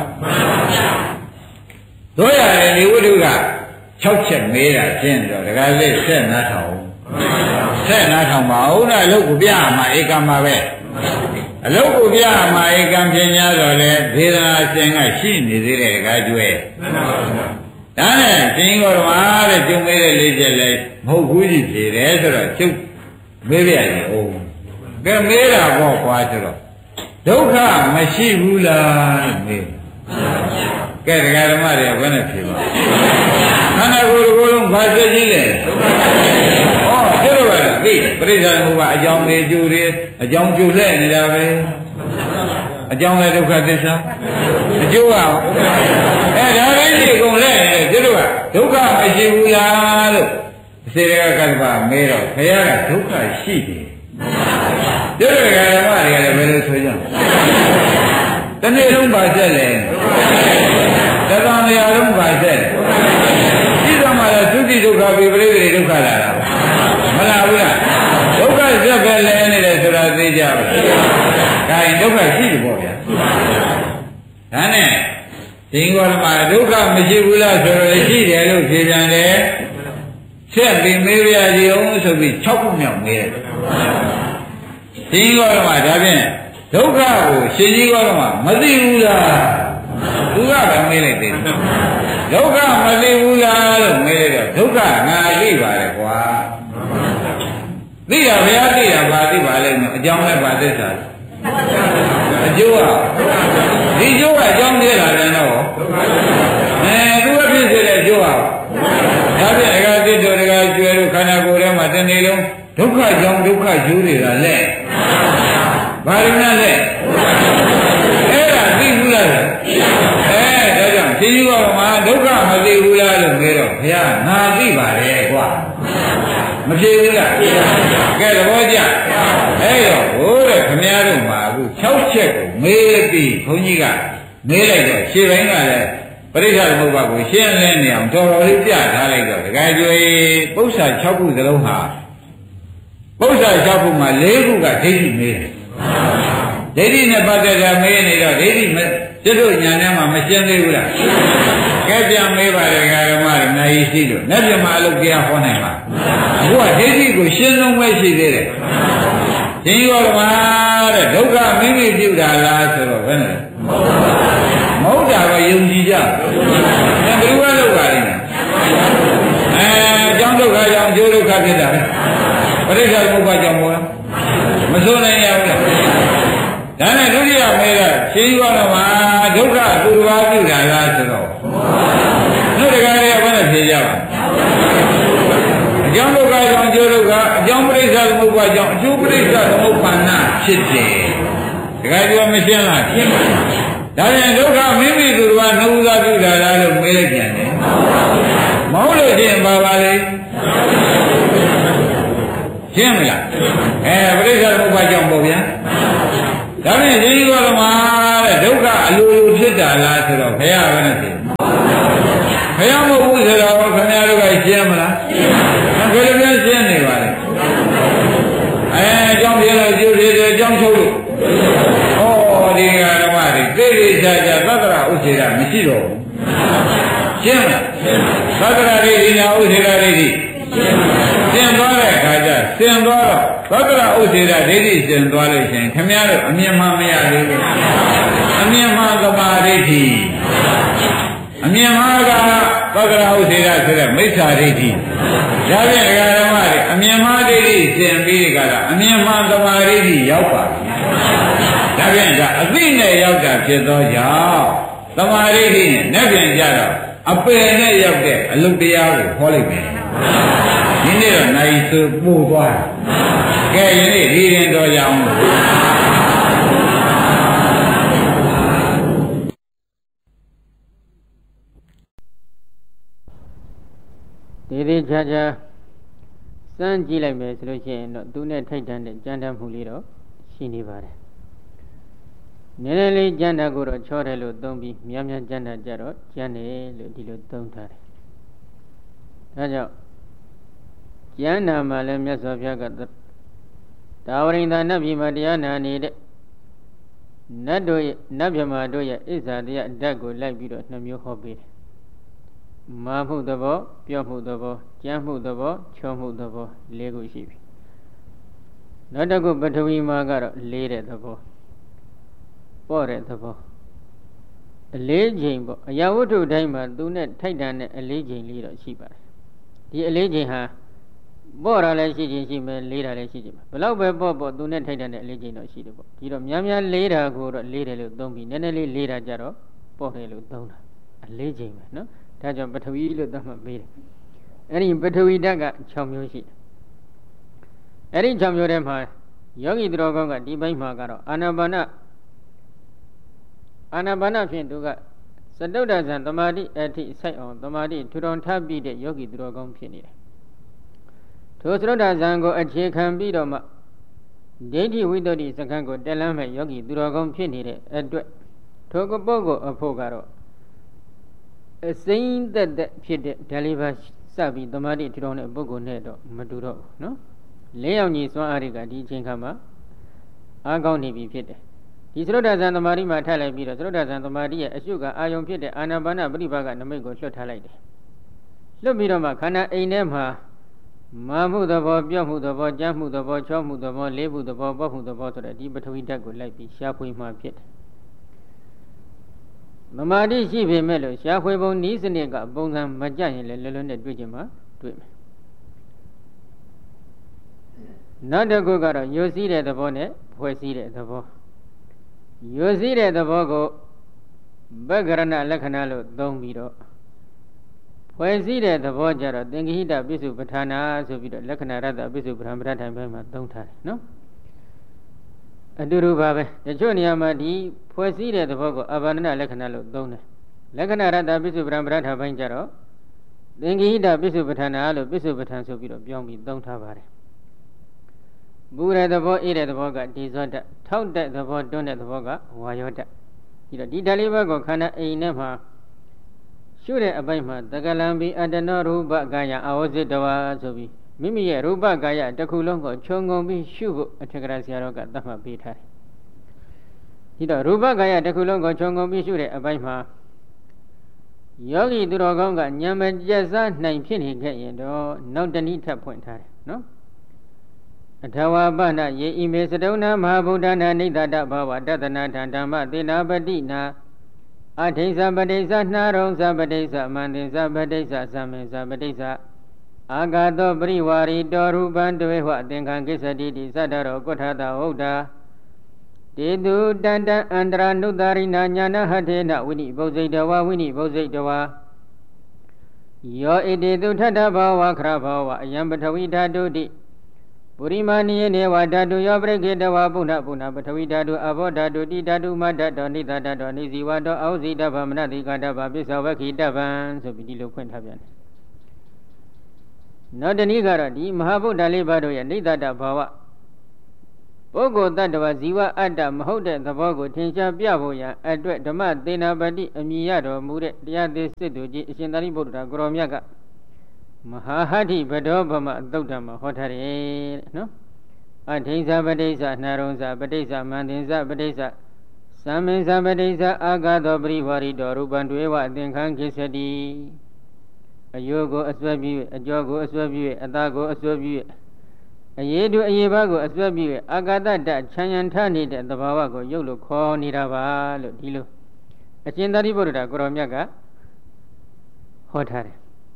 တို့ရတယ်ဒီဝိတုက6ချက်မေးတာရှင်းတော့ဒကာလေးဆက်နားထောင်ဆက်နားထောင်ပါဦးလားအလုပ်ကိုပြရမှာဧကမှာပဲအလုတ်ကိုပြမှာဧကံပညာတော်လဲဒေသနာရှင်ကရှိနေသေးတယ်ကားကျွဲဒါနဲ့ရှင်ကောဓမ္မတဲ့ကျုံမေးတဲ့၄ချက်လဲမဟုတ်ဘူးကြီးဖြေတယ်ဆိုတော့ကျုပ်မေးပြရတယ်အိုးကဲမေးတာပေါ့ကွာဆိုတော့ဒုက္ခမရှိဘူးလားလို့မေးကဲဒကာဓမ္မတွေဘယ်နဲ့ဖြေပါခန္ဓာကိုယ်ကိုယ်လုံးဘာဖြစ်ကြီးလဲကျတော့ကသိပရိစ္ဆာမှုကအကြောင်းတွေကျိုးတွေအကြောင်းကျိုးလဲနေတာပဲအကြောင်းလည်းဒုက္ခသစ္စာအကျိုးကဒါလည်းဒီကုန်လဲနေတယ်ကျတော့ကဒုက္ခမရှိဘူးလားလို့အစေရကကတ္တပါမဲတော့ခရကဒုက္ခရှိတယ်ကျတော့ကဓမ္မတွေကလည်းဘယ်လိုဆိုကြတနေ့လုံးပါဆက်လဲတသံတရားလုံးပါဆက်ဒီကမှာသုတိဒုက္ခပိပရိသေဒုက္ခလာတာမလားဘူးလားဒုက္ခဇက်ပဲလဲနေတယ်ဆိုတာသိကြပါလားဒါရင်ဒုက္ခရှိတယ်ပေါ့ဗျာဒါနဲ့ဒီကောဓမ္မဒုက္ခမရှိဘူးလားဆိုတော့ရှိတယ်လို့ဖြေပြန်တယ်ဆက်ပြီးမေးပြကြည့်အောင်ဆိုပြီး6ခုမြောက်မေးတယ်ဒီကောဓမ္မဒါဖြင့်ဒုက္ခကိုရှင်ကြီးကောဓမ္မမသိဘူးလားသူကပဲမေးလိုက်တယ်ဒုက္ခမသိဘူးလားလို့မေးလိုက်တော့ဒုက္ခငါသိပါတယ်ကွာသိတာဘုရားသိတာဘာသိပါလဲအကြောင်းနဲ့ဘာသစ္စာအကျိုးကဒီကျိုးကအကြောင်းသေးလားလည်းတော့သူကဖြစ်စေတဲ့အကျိုးကဒါဖြင့်အကာတိတို့တကာကျွဲတို့ခန္ဓာကိုယ်ထဲမှာတနေ့လုံးဒုက္ခကြောင့်ဒုက္ခကျိုးတွေကလက်ဘာလို့လဲလက်အဲ့ဒါသိဘူးလားဒါကြောင့်ရှင်ကြီးကမှဒုက္ခမသိဘူးလားလို့ပြောတော့ဘုရားငါသိပါတယ်ကွာမဖြေဘူးလားကဲသဘောကျအဲ့တော့ဟိုတဲ့ခမည်းတော်မှာအခု6ချက်ကိုမေးပြီးခွန်ကြီးကမေးလိုက်တော့ရှေ့ပိုင်းကလည်းပရိစ္ဆေသမုပ္ပါကိုရှင်းလင်းနေအောင်တော်တော်လေးပြထားလိုက်တော့တခါကျွေးပု္ပ္ပာ6ခုစလုံးဟာပု္ပ္ပာ6ခုမှာ4ခုကဒိဋ္ဌိမေးတယ်ဒိဋ္ဌိနဲ့ပတ်သက်တာမေးနေတော့ဒိဋ္ဌိကျွတ်တို့ညာထဲမှာမရှင်းသေးဘူးလားကဲပြန်မေးပါတယ်ဓမ္မတွေနိုင်ရှိလို့လက်ပြမအလုပ်တရားဟောနိုင်ပါအခုကဒိဋ္ဌိကိုရှင်းဆုံးပဲရှိသေးတယ်ဒီကောဓမ္မတဲ့ဒုက္ခမိမိပြုတာလားဆိုတော့ဘယ်နဲ့မဟုတ်တာပဲယုံကြည်ကြဘယ်လိုလုပ်ပါလိမ့်မယ်အကြောင်းဒုက္ခကြောင့်အကျိုးဒုက္ခဖြစ်တာပဲပရိစ္ဆေသမုပ္ပါကြောင့်မို့လားမဆိုနိုင်ရဘူးလားဒါနဲ့ဒုတိယမေးတာရှင်ကောဓမ္မဒုက္ခသူတစ်ပါးပြုတာလားဆိုတော့တို့တကားတွေကဘယ်နဲ့ဖြေကြပါအကြောင်းဒုက္ခကြောင့်အကျိုးဒုက္ခအကြောင်းပရိစ္ဆေသမုပ္ပါကြောင့်အကျိုးပရိစ္ဆေသမုပ္ပါဏဖြစ်တယ်တကားပြောမရှင်းလားရှင်းပါဒါပြန်ဒုက္ခမိမိသူတစ်ပါးနှုတ်သားပြုတာလားလို့မေးလိုက်ပြန်တယ်မဟုတ်လို့ချင်းပါပါလေရှင်းမလားပရိစ္ဆေသမုပ္ပါကြောင့်ပေါ့ဗျာဒါဖြင့်ရှင်ကြီးတော်မှာတဲ့ဒုက္ခအလိုလိုဖြစ်တာလားဆိုတော့ဘုရားကလည်းသိဘုရားမဟုတ်ဘူးဆိုတော့ခင်ဗျားတို့ကရှင်းမလားဘယ်လိုများရှင်းနေပါလဲအကြောင်းပြလို့ကျိုးသေးတယ်အကြောင်းချုပ်လို့ဩဒီကဓမ္မတွေသိသိချာချာသတ္တရဥစ္စေတာမရှိတော့ဘူးရှင်းမလားသတ္တရဒိဋ္ဌိနာဥစ္စေတာဒိဋ္ဌိရှင်းသွားတဲ့အခါကျရှင်းသွားတော့သတ္တရဥစ္စေတာဒိဋ္ဌိရှင်းသွားလို့ရှိရင်ခင်ဗျားတို့အမြင်မှမရသေးဘူးအမြင်မှသမာဓိဋ္ဌိအမြင်မှကသတ္တရဥစ္စေတာဆိုတဲ့မိစ္ဆာဒိဋ္ဌိဒါဖြင့်ဓမ္မတွေအမြင်မှဒိဋ္ဌိရှင်းပြီးကြတာအမြင်မှသမာဓိဋ္ဌိရောက်ပါဒါဖြင့်ကအသိနဲ့ရောက်တာဖြစ်သောကြောင့်သမာဓိဋ္ဌိနဲ့နဲ့ပြန်ကြတော့အပယ်နဲ့ရောက်တဲ့အလုတရားကိုဟောလိုက်မယ်ဒီနေ့တော့နိုင်ဆိုပို့သွားကဲယနေ့ဒီရင်တော်ရအောင်ဒီချာချာစမ်းကြည့်လိုက်မယ်ဆိုလို့ရှိရင်တော့သူနဲ့ထိုက်တန်တဲ့ကြမ်းတမ်းမှုလေးတော့ရှိနေပါတယ်နည်းနည်းလေးကြမ်းတာကိုတော့ချောတယ်လို့သုံးပြီးများများကြမ်းတာကြတော့ကြမ်းတယ်လို့ဒီလိုသုံးထားတယ်ဒါကြောင့်ကျမ်းနာမှာလည်းမြတ်စွာဘုရားကတာဝရိန္ဒနတ်ပြည်မှာတရားနာနေတဲ့နတ်တို့ရဲ့နတ်မြမာတို့ရဲ့ဣဇာတရားဓာတ်ကိုလိုက်ပြီးတော့နှမျိုးဟောပေးတယ်မာမှုသဘောပြောမှုသဘောကြမ်းမှုသဘောချောမှုသဘော၄ခုရှိပြီနောက်တစ်ခုပထဝီမှာကတော့လေးတဲ့သဘောပေါ့တဲ့သဘောအလေးချိန်ပေါ့အရာဝတ္ထုတိုင်းမှာသူနဲ့ထိုက်တန်တဲ့အလေးချိန်လေးတော့ရှိပါတယ်ဒီအလေးချိန်ဟာပေါ့တာလည်းရှိခြင်းရှိမယ်လေးတာလည်းရှိခြင်းဘလောက်ပဲပေါ့သူနဲ့ထိုက်တန်တဲ့အလေးချိန်တော့ရှိတယ်ပေါ့ဒီတော့များများလေးတာကိုတော့လေးတယ်လို့သုံးပြီးနည်းနည်းလေးလေးတာကြတော့ပေါ့တယ်လို့သုံးတာအလေးချိန်ပဲနော်ဒါကြောင့်ပထဝီလို့သတ်မှတ်ပေးတယ်အဲ့ဒီပထဝီဓာတ်က6မျိုးရှိတယ်အဲ့ဒီ6မျိုးထဲမှာယောဂီသူတော်ကောင်းကဒီဘက်မှာကတော့အာနာပါနဖြင့်သူကစတုတ္တဇံသမာဓိအထိစိုက်အောင်သမာဓိထူထောင်ထားပြီးတဲ့ယောဂီသူတော်ကောင်းဖြစ်နေတယ်ထိုစတုတ္တဇံကိုအခြေခံပြီးတော့မှဒိဋ္ဌိဝိတ္တိစက္ကန့်ကိုတက်လမ်းမဲ့ယောဂီသူတော်ကောင်းဖြစ်နေတဲ့အတွက်ထိုကပုဂ္ဂိုလ်အဖို့ကတော့အစိမ့်သက်ဖြစ်တဲ့ဓာလေးပါစပြီးသမာဓိထူထောင်တဲ့ပုဂ္ဂိုလ်နဲ့တော့မတူတော့ဘူးနော်၄ယောက်ညီစွမ်းအားတွေကဒီအချိန်ခါမှာအားကောင်းနေပြီဖြစ်တယ်ဒီသရုတ်တဇံသမာဓိမှာထပ်လိုက်ပြီးတော့သရုတ်တဇံသမာဓိရဲ့အရှုကအာယုံဖြစ်တဲ့အာနာပါနပရိပါကနမိတ်ကိုလွှတ်ထားလိုက်တယ်လွှတ်ပြီးတော့မှခန္ဓာအိမ်ထဲမှာမာမှုသဘောပြော့မှုသဘောကြမ်းမှုသဘောချောမှုသဘောလေးမှုသဘောပေါ့မှုသဘောဆိုတဲ့ဒီပထဝီဓာတ်ကိုလိုက်ပြီးရှားဖွေမှဖြစ်တယ်သမာဓိရှိပေမဲ့လို့ရှားဖွေပုံနည်းစနစ်ကပုံစံမကြရင်လည်းလွယ်လွယ်နဲ့တွေ့ကြမှာတွေ့မယ်နောက်တစ်ခုကတော့ယိုစီးတဲ့သဘောနဲ့ဖွဲ့စည်းတဲ့သဘောယိုစီးတဲ့သဘောကိုဗက္ကရဏလက္ခဏာလို့သုံးပြီးတော့ဖွဲ့စည်းတဲ့သဘောကြတော့သင်္ကိဟိတပိစုပဋ္ဌာနာဆိုပြီးတော့လက္ခဏာရတ္တပိစုပဋ္ဌာန်ပဋ္ဌာန်ဘက်မှာသုံးထားတယ်နော်အတူတူပါပဲတချို့နေရာမှာဒီဖွဲ့စည်းတဲ့သဘောကိုအဘာဒနာလက္ခဏာလို့သုံးတယ်လက္ခဏာရတ္တပိစုပဋ္ဌာန်ပဋ္ဌာန်ဘက်ကြတော့သင်္ကိဟိတပိစုပဋ္ဌာနာလို့ပိစုပဋ္ဌာန်ဆိုပြီးတော့ပြောင်းပြီးသုံးထားပါတယ်ပူတဲ့သဘောအေးတဲ့သဘောကဒီဇောဓာတ်ထောက်တဲ့သဘောတွန်းတဲ့သဘောကဝါယောဓာတ်ဒီတော့ဒီဓာတ်လေးဘက်ကိုခန္ဓာအိမ်ထဲမှာရှုတဲ့အပိုင်းမှာတကလံဘိအတ္တနောရူပကာယအာဝဇိတဝါဆိုပြီးမိမိရဲ့ရူပကာယတစ်ခုလုံးကိုခြုံငုံပြီးရှုဖို့အထက်ကရာဆရာတော်ကသတ်မှတ်ပေးထားတယ်ဒီတော့ရူပကာယတစ်ခုလုံးကိုခြုံငုံပြီးရှုတဲ့အပိုင်းမှာယောဂီသူတော်ကောင်းကဉာဏ်မကျက်စားနိုင်ဖြစ်နေခဲ့ရင်တော့နောက်တနည်းထပ်ဖွင့်ထားတယ်နော်အထဝပနယေဣမေစတုဏမဟာဗုဒ္ဓနာနိဒတဘဝတတနာထံဓမ္မသေနာပတိနာအထိစ္ဆပတိစ္ဆနှာရုံသပတိစ္ဆမန္တိသပတိစ္ဆသမင်္ဆပတိစ္ဆအာဂါတောပရိဝါရီတောရူပံတဝေဟအသင်္ခံကိစ္စတိတိသတ္တရောကုဋ္ဌတာဟုတ်တာတေတုတန္တံအန္တရာနုတ္တရိနာညာနဟထေနဝိနိဘုဇိတဝါဝိနိဘုဇိတဝါယောဣတိတုထထဘာဝခရဘာဝအယံပထဝီဓာတုတိပုရိမာနိယေနေဝဓာတုယောပရိခေတဝါပုဏ္ဏပုဏ္ဏပထဝီဓာတုအဘောဓာတုတိဓာတုမဓာတောနိသဓာတောနိဇီဝတောအောဇိတဗမနတိကတဗပစ္ဆဝခိတဗံဆိုပြီးဒီလိုဖွင့်ထားပြန်တယ်နောက်တနည်းကတော့ဒီမဟာဗုဒ္ဓလေးပါးတို့ရဲ့နိဒ္ဒတဘာဝပုဂ္ဂိုလ်တ attva ဇီဝအတ္တမဟုတ်တဲ့သဘောကိုထင်ရှားပြဖို့ရန်အတွက်ဓမ္မသေနာပတိအမည်ရတော်မူတဲ့တရားသေးစစ်သူကြီးအရှင်သာရိပုတ္တရာကိုရောမြတ်ကမဟာဟတ္ထိဗဒောဗမသုတ်တံမှာဟောထားတယ်နော်အထိဉ္စပဋိစ္စနှရုံစပဋိစ္စမန္တင်စပဋိစ္စသမင်္စပဋိစ္စအာဂသောပရိဝါရိတောရူပံတွေဝအသင်္ခန်းကိစ္စတိအယုကိုအစွဲပြုအကျော်ကိုအစွဲပြုအသားကိုအစွဲပြုအရေးတို့အရေးပါကိုအစွဲပြုအာဂတတချမ်းရန်ထနေတဲ့သဘာဝကိုရုပ်လို့ခေါ်နေတာပါလို့ဒီလိုအရှင်သာရိပုတ္တရာကိုရောမြတ်ကဟောထားတယ်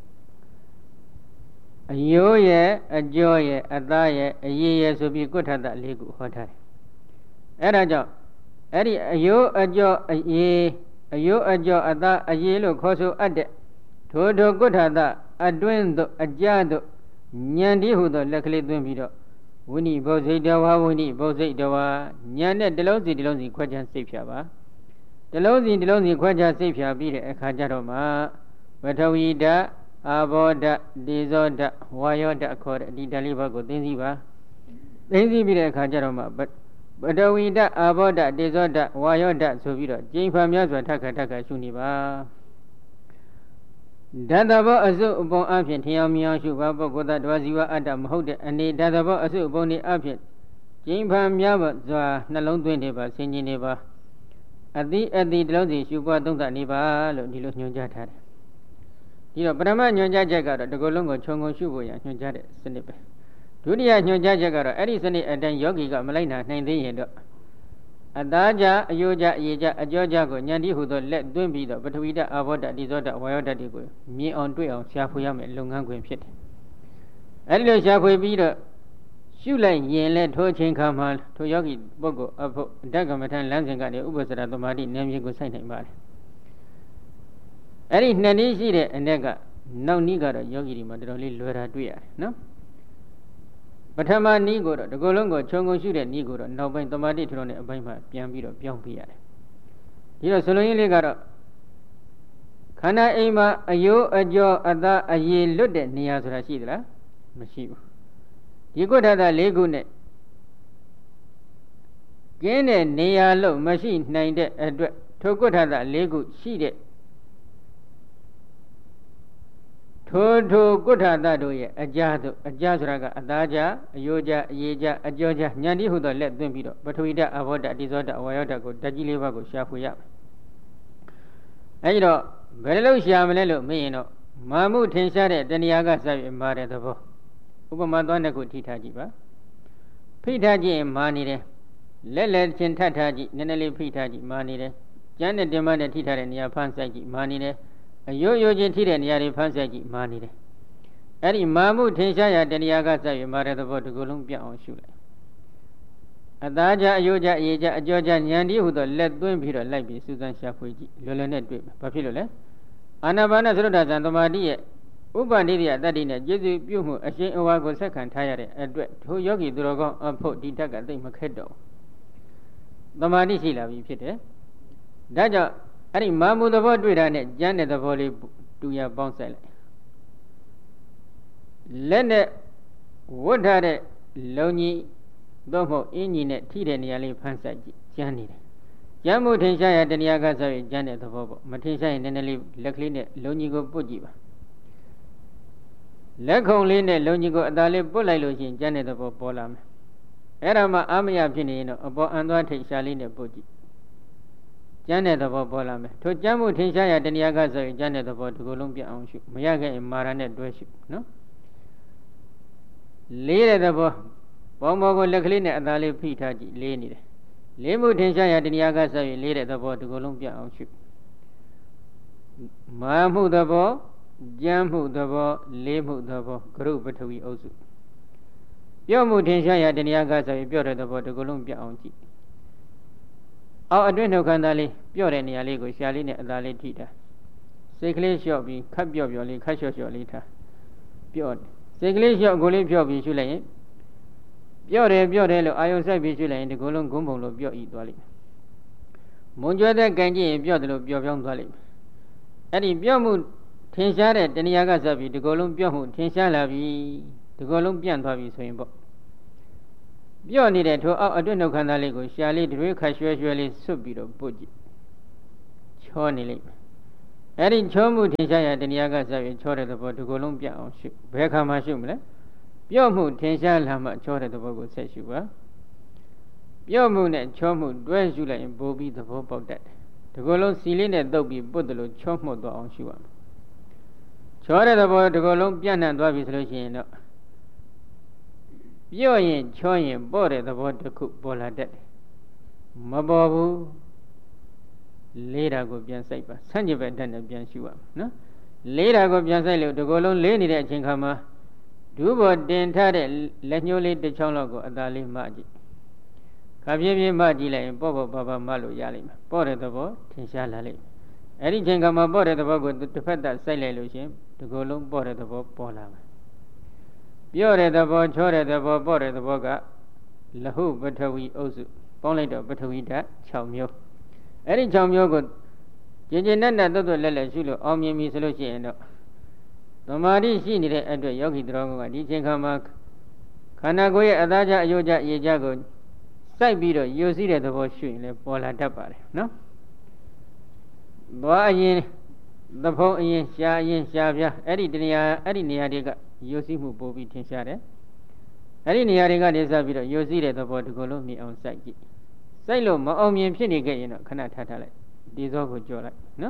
အယိုးရဲ့အကျော်ရဲ့အသားရဲ့အရေးရဲ့ဆိုပြီးကုဋ္ဌတ၄ခုဟောထားတယ်အဲဒါကြောင့်အဲ့ဒီအယိုးအကျော်အရေးအယိုးအကျော်အသားအရေးလို့ခေါ်ဆိုအပ်တဲ့ထိုကုဋ္ဌတအတွင်းသို့အကြသို့ဉာဏ်ဒီဟုသောလက်ကလေးသွင်းပြီးတော့ဝိနိဘောဇိတဝါဝိနိဘောဇိတဝါဉာဏ်နဲ့တလုံးစီခွဲခြားစိတ်ဖြာပါတလုံးစီခွဲခြားစိတ်ဖြာပြီးတဲ့အခါကျတော့မှပထဝီဓာတ်အာဘောဓာတ်ဒေဇောဓာတ်ဝါယောဓာတ်ခေါ်တဲ့ဒီဓာတ်လေးပါးကိုသိသိပါသိသိပြီးတဲ့အခါကျတော့မှပထဝီဓာတ်အာဘောဓာတ်ဒေဇောဓာတ်ဝါယောဓာတ်ဆိုပြီးတော့ကျိန်ဖန်များစွာထက်ခါရှုနေပါဓာတဘောအစုအပုံအဖြစ်ထင်အောင်မြင်အောင်ရှုပါပုဂ္ဂိုလ်တ attva ဇီဝအတ္တမဟုတ်တဲ့အနေဓာတဘောအစုအပုံနေအဖြစ်ကျိန်ဖန်များစွာနှလုံးသွင်းနေပါဆင်ခြင်နေပါအတိတလုံးစီရှုပွားသုံးသပ်နေပါလို့ဒီလိုညွှန်ကြားထားတယ်ဒီတော့ပထမညွှန်ကြားချက်ကတော့ဒီကုလုံးကိုခြုံငုံရှုဖို့ရညွှန်ကြားတဲ့စနစ်ပဲဒုတိယညွှန်ကြားချက်ကတော့အဲ့ဒီစနစ်အတိုင်းယောဂီကမလိုက်နိုင်သေးရင်တော့အသားကြအယိုးကြအရေးကြအကျော်ကြကိုဉာဏ်ဒီဟုသောလက်သွင်းပြီးတော့ပထဝီဓာတ်အာဘောဓာတ်ဒီဇောဓာတ်ဝါယောဓာတ်တွေကိုမြင်အောင်တွေ့အောင်ရှာဖွေရမယ်လုပ်ငန်းခွင်ဖြစ်တယ်အဲ့ဒီလိုရှာဖွေပြီးတော့ရှုလိုက်ရင်လဲထိုချိန်ခါမှာထိုယောဂီပုဂ္ဂိုလ်အဖို့ဓာတ်ကမ္မထံလမ်းစဉ်ကနေဥပ္ပစရသမာဓိဉာဏ်မြေကိုစိုက်နိုင်ပါတယ်အဲ့ဒီနှစ်နည်းရှိတဲ့အ ਨੇ ကနောက်နည်းကတော့ယောဂီတွေမှာတော်တော်လေးလွယ်တာတွေ့ရတယ်နော်ပထမနည်းကိုတော့ဒီကုလုံးကိုခြုံငုံရှုတဲ့နည်းကိုတော့နောက်ပိုင်းသမာဓိထူထောင်တဲ့အပိုင်းမှာပြန်ပြီးတော့ပြောင်းပြရတယ်ဒီတော့ဆိုလိုရင်းလေးကတော့ခန္ဓာအိမ်မှာအယိုးအကျော်အသားအရည်လွတ်တဲ့နေရာဆိုတာရှိသလားမရှိဘူးဒီကုဋ္ဌတ၄ခုနဲ့ကင်းတဲ့နေရာလို့မရှိနိုင်တဲ့အတွက်ထိုကုဋ္ဌတ၄ခုရှိတဲ့ထိုကုဋ္ဌတတို့ရဲ့အကြာဆိုတာကအသားကြအယိုးကြအရေးကြအကျော်ကြဉာဏ်ဒီဟုသောလက်သွင်းပြီးတော့ပထဝီဓာတ်အာဘောဓာတ်ဒီဇောဓာတ်ဝါယောဓာတ်ကိုဓာတ်ကြီးလေးပါးကိုရှာဖွေရမယ်အဲဒီတော့ဘယ်လိုရှာမလဲလို့မေးရင်တော့မာမှုထင်ရှားတဲ့တဏှာကစပြီးမာတဲ့သဘောဥပမာသွားတစ်ခုထိထားကြည့်ပါဖိထားကြည့်ရင်မာနေတယ်လက်ချင်းထပ်ထားကြည့်နည်းနည်းလေးဖိထားကြည့်မာနေတယ်ကျန်းတဲ့တင်မနဲ့ထိထားတဲ့နေရာဖမ်းဆိုင်ကြည့်မာနေတယ်အယိုးချင်းထိတဲ့နေရာတွေဖမ်းဆိုင်ကြည့်မာနေတယ်အဲ့ဒီမာမှုထင်ရှားရာတဏှာကစပြီးမာတဲ့သဘောဒီကုလုံးပြအောင်ရှုလိုက်အသားကြအယိုးကြအရေးကြအကျော်ကြဉာဏ်ဒီဟုသောလက်သွင်းပြီးတော့လိုက်ပြီးစူးစမ်းရှာဖွေကြည့်လွယ်လွယ်နဲ့တွေ့မယ်ဘာဖြစ်လို့လဲအာနာပါနသရုဒ္ဓဇံသမာဓိရဲ့ဥပ္ပန္နိတိယတတ္တိနဲ့ကျေစုပြုမှုအရှင်အဝါကိုဆက်ခံထားရတဲ့အတွက်ထိုယောဂီသူတော်ကောင်းအဖို့ဒီဓာတ်ကသိမခက်တော့သမာဓိရှိလာပြီဖြစ်တယ်ဒါကြောင့်အဲ့ဒီမာမှုသဘောတွေ့တာနဲ့ကျမ်းတဲ့သဘောလေးတူရပေါင်းဆိုင်လိုက်လက်နဲ့ဝတ်ထားတဲ့လုံကြီးသို့မဟုတ်အင်းကြီးနဲ့ထိတဲ့နေရာလေးဖမ်းဆိုင်ကြည့်ကျမ်းနေတယ်ကျမ်းမှုထင်ရှားရတဏှာကဆိုရင်ကျမ်းတဲ့သဘောပေါ့မထင်ရှားရင်နည်းနည်းလေးလက်ကလေးနဲ့လုံကြီးကိုပုတ်ကြည့်ပါလက်ခုံလေးနဲ့လုံကြီးကိုအသာလေးပုတ်လိုက်လို့ရှိရင်ကျမ်းတဲ့သဘောပေါ်လာမယ်အဲ့ဒါမှအာမရဖြစ်နေရင်တော့အပေါ်အန်သွားထိတ်ရှားလေးနဲ့ပုတ်ကြည့်ကျမ်းတဲ့သဘောပေါ်လာမယ်ထိုကျမ်းမှုထင်ရှားရတဏှာကဆိုရင်ကျမ်းတဲ့သဘောဒီကိုလုံးပြအောင်ရှုမရခဲ့ရင်မာရနဲ့တွဲရှုနော်လေးတဲ့သဘောပေါင်းပေါ်ကိုလက်ကလေးနဲ့အသာလေးဖိထားကြည့်လေးနေတယ်လေးမှုထင်ရှားရတဏှာကဆိုရင်လေးတဲ့သဘောဒီကိုလုံးပြအောင်ရှုမာမှုသဘောကျမ်းမှုသဘောလေးမှုသဘောဂရုပထဝီအုပ်စုပြော့မှုထင်ရှားရတဏှာကဆိုရင်ပြော့တဲ့သဘောဒီကိုလုံးပြအောင်ကြည့်အောက်အတွင်းနှုတ်ခမ်းသားလေးပြော့တဲ့နေရာလေးကိုရှာလေးနဲ့အသာလေးထိတာစိတ်ကလေးလျှော့ပြီးခပ်ပြော့လေးခပ်လျှော့လေးထားပြော့စိတ်ကလေးလျှော့ကိုလေးပြော့ပြီးရှုလိုက်ရင်ပြော့တယ်လို့အာယုံစိုက်ပြီးရှုလိုက်ရင်ဒီကိုလုံးဂုံးပုံလို့ပြော့ဤသွားလိမ့်မယ်မွန်ကြွတဲ့ကံကြည့်ရင်ပြော့တယ်လို့ပြော့ပြောင်းသွားလိမ့်မယ်အဲ့ဒီပြော့မှုထထင်ရှားတဲ့တဏှာကစပြီးဒီကုလုံးပြော့မှုထင်ရှားလာပြီဒီကုလုံးပြန့်သွားပြီဆိုရင်ပေါ့ပြော့နေတဲ့ထိုအောက်အတွင်းနှုတ်ခမ်းသားလေးကိုရှာလေးတွေခတ်ရွှဲရွှဲလေးဆွတ်ပြီးတော့ပုတ်ကြည့်ချောနေလိမ့်မယ်အဲ့ဒီချောမှုထင်ရှားရတဏှာကစပြီးချောတဲ့သဘောဒီကုလုံးပြန့်အောင်ရှုဘယ်ခါမှရှုမလဲပြော့မှုထင်ရှားလာမှချောတဲ့သဘောကိုဆက်ရှုပါပြော့မှုနဲ့ချောမှုတွဲရှုလိုက်ရင်ပိုပြီးသဘောပေါက်တတ်တယ်ဒီကုလုံးစီလေးနဲ့တုပ်ပြီးပုတ်တယ်လို့ချောမှုတ်သွားအောင်ရှုရမယ်ချောတဲ့သဘောဒီကုလုံးပြန့်နှံ့သွားပြီဆိုလို့ရှိရင်တော့ပြော့ရင်ချောရင်ပေါ့တဲ့သဘောတစ်ခုပေါ်လာတတ်တယ်မပေါ်ဘူးလေးတာကိုပြန်စိုက်ပါဆန့်ကျင်ဘက်ဓာတ်နဲ့ပြန်ရှုရမယ်နော်လေးတာကိုပြန်စိုက်လို့ဒီကုလုံးလေးနေတဲ့အချိန်ခါမှာဒူးပေါ်တင်ထားတဲ့လက်ညှိုးလေးတစ်ချောင်းလောက်ကိုအသာလေးမှကြည့်ခါပြင်းပြင်းမှကြည့်လိုက်ရင်ပေါ့ပေါ့ပါပါမှလို့ရလိမ့်မယ်ပေါ့တဲ့သဘောထင်ရှားလာလိမ့်မယ်အဲ့ဒီချိန်ခါမှာပေါ့တဲ့သဘောကိုတစ်ဖက်သက်စိုက်လိုက်လို့ရှင်ဒီကုလုံးပေါ့တဲ့သဘောပေါ်လာမယ်ပြော့တဲ့သဘောချောတဲ့သဘောပေါ့တဲ့သဘောကလဟုပထဝီအုပ်စုပေါင်းလိုက်တော့ပထဝီဓာတ်6မျိုးအဲ့ဒီ6မျိုးကိုကျင်ကျင်နဲ့နဲ့တွတ်တွတ်လက်လက်ရှုလို့အောင်မြင်ပြီဆိုလို့ရှိရင်တော့သမာဓိရှိနေတဲ့အတွက်ယောဂီတော်ကဒီချိန်ခါမှာခန္ဓာကိုယ်ရဲ့အသားကြအယုတ်ကြရေကြကိုစိုက်ပြီးတော့ယိုစီးတဲ့သဘောရှုရင်လည်းပေါ်လာတတ်ပါတယ်နော်သွားအရင်သဖုံးအရင်ရှားအရင်ရှားပြအဲ့ဒီနေရာတွေကယိုစီးမှုပို့ပြီးထင်ရှားတယ်အဲ့ဒီနေရာတွေကနေစပြီးတော့ယိုစီးတဲ့သဘောဒီကုလုံးမြင်အောင်စိုက်ကြည့်စိုက်လို့မအောင်မြင်ဖြစ်နေခဲ့ရင်တော့ခဏထားလိုက်ဒီဇောကိုကြော်လိုက်နော်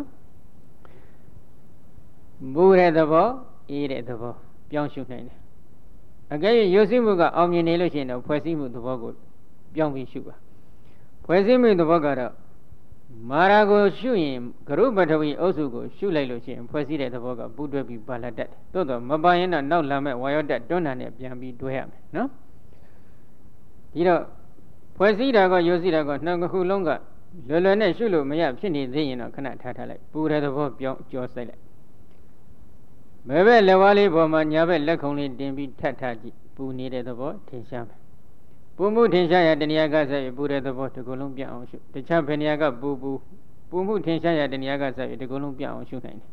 မူတဲ့သဘောအေးတဲ့သဘောပြောင်းရှုနိုင်တယ်အကယ်၍ယိုစီးမှုကအောင်မြင်နေလို့ရှိရင်တော့ဖွဲ့စည်းမှုသဘောကိုပြောင်းပြီးရှုပါဖွဲ့စည်းမှုသဘောကတော့မာရာကိုရှုရင်ဂရုပထဝီအုပ်စုကိုရှုလိုက်လို့ရှိရင်ဖွဲ့စည်းတဲ့သဘောကပူးတွဲပြီးပါလာတတ်တယ်သို့တော့မပါရင်တော့နောက်လာမဲ့ဝါယောဓာတ်တွန်းတာနဲ့ပြန်ပြီးတွဲရမယ်နော်ဒီတော့ဖွဲ့စည်းတာကယိုစီးတာကနှစ်ခုလုံးကလွယ်လွယ်နဲ့ရှုလို့မရဖြစ်နေသေးရင်တော့ခဏထားလိုက်ပူတဲ့သဘောပြောင်းကြောစိုက်လိုက်ဘယ်ဘက်လက်ဝါးလေးပေါ်မှာညာဘက်လက်ခုံလေးတင်ပြီးထပ်ထားကြည့်ပူနေတဲ့သဘောထင်ရှားမယ်ပူမှုထင်ရှားရတဏှာကဆက်ပြီးပူတဲ့သဘောဒီကုလုံးပြအောင်ရှုတခြားဘယ်နေရာကပူမှုထင်ရှားရတဏှာကဆက်ပြီးဒီကုလုံးပြအောင်ရှုနိုင်တယ်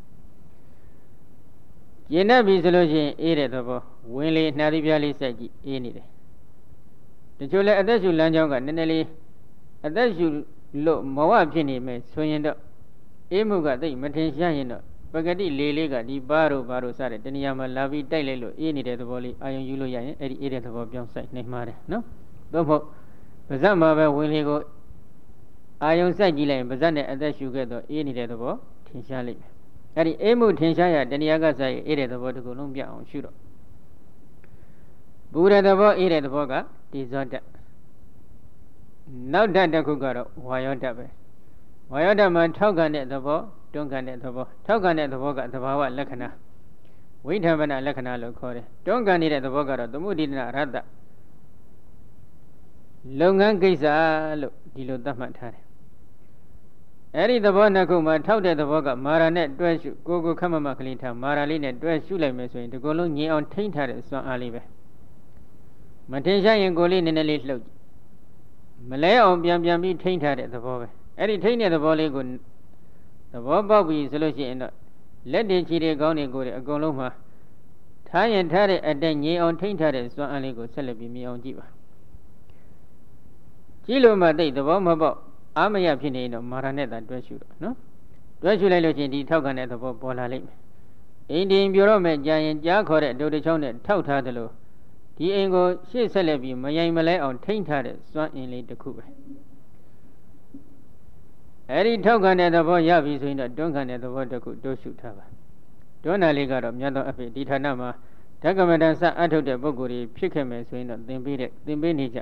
ကျင်တတ်ပြီဆိုလို့ရှိရင်အေးတဲ့သဘောဝင်လေနှာသီးပြားလေးစိုက်ကြည့်အေးနေတယ်တချို့လည်းအသက်ရှူလမ်းကြောင်းကနည်းနည်းလေးအသက်ရှူလို့မဝဖြစ်နေမယ်ဆိုရင်တော့အေးမှုကသိမထင်ရှားရင်တော့ပကတိလေလေးကဒီဘာတို့စတဲ့တဏှာမှာလာပြီးတိုက်လိုက်လို့အေးနေတဲ့သဘောလေးအာယုံယူလို့ရရင်အဲ့ဒီအေးတဲ့သဘောပြောင်းစိုက်နိုင်ပါတယ်နော်သို့မဟုတ်ပါးစပ်မှာပဲဝင်လေကိုအာယုံစိုက်ကြည့်လိုက်ရင်ပါးစပ်နဲ့အသက်ရှူခဲ့တော့အေးနေတဲ့သဘောထင်ရှားလိမ့်မယ်အဲ့ဒီအေးမှုထင်ရှားရတဏှာကစိုက်အေးတဲ့သဘောတစ်ခုလုံးပြအောင်ရှုတော့ဘူတဲ့သဘောအေးတဲ့သဘောကဒီဇောဓာတ်နောက်ဓာတ်တစ်ခုကတော့ဝါယောဓာတ်ပဲဝါယောဓာတ်မှာထောက်ခံတဲ့သဘောတွန်းခံတဲ့သဘောထောက်ခံတဲ့သဘောကသဘာဝလက္ခဏာဝိဓမ္မနာလက္ခဏာလို့ခေါ်တယ်တွန်းခံနေတဲ့သဘောကတော့သမုဒိတနာရတ္တလုပ်ငန်းကိစ္စလို့ဒီလိုသတ်မှတ်ထားတယ်အဲ့ဒီသဘောနှစ်ခုမှာထောက်တဲ့သဘောကမာရာနဲ့တွဲရှုကိုခက်မကလေးထားမာရာလေးနဲ့တွဲရှုလိုက်မယ်ဆိုရင်ဒီကုလုံးငြိမ်အောင်ထိန်းထားတဲ့စွမ်းအားလေးပဲမထင်ရှားရင်ကိုလေးနည်းနည်းလေးလှုပ်မလဲအောင်ပြန်ပြီးထိန်းထားတဲ့သဘောပဲအဲ့ဒီထိန်းတဲ့သဘောလေးကိုသဘောပေါက်ပြီဆိုလို့ရှိရင်တော့လက်တွေခြေတွေကောင်းတွေကိုယ်တွေအကုန်လုံးမှာထားရင်ထားတဲ့အတိုင်းငြိမ်အောင်ထိန်းထားတဲ့စွမ်းအားလေးကိုဆက်လက်ပြီးမြင်အောင်ကြည့်ပါကြည့်လို့မှသိသဘောမပေါက်အာမရဖြစ်နေတော့မာရနဲ့သာတွဲရှုတော့နော်တွဲရှုလိုက်လို့ချင်းဒီထောက်ခံတဲ့သဘောပေါ်လာလိမ့်မယ်အိမ်တင်ပြောတော့မဲ့ကြာရင်ကြားခေါ်တဲ့ဒုတ်တချောင်းနဲ့ထောက်ထားသလိုဒီအိမ်ကိုရှေ့ဆက်လက်ပြီးမယိုင်မလဲအောင်ထိန်းထားတဲ့စွမ်းအင်လေးတစ်ခုပဲအဲဒီထောက်ခံတဲ့သဘောရပြီဆိုရင်တော့တွန်းခံတဲ့သဘောတစ်ခုတိုးရှုထားပါတွန်းတာလေးကတော့မြတ်သောအဖေဒီဌာနမှာဓကမတန်စအထုတ်တဲ့ပုဂ္ဂိုလ်တွေဖြစ်ခဲ့မယ်ဆိုရင်တော့သင်ပေးနေကြ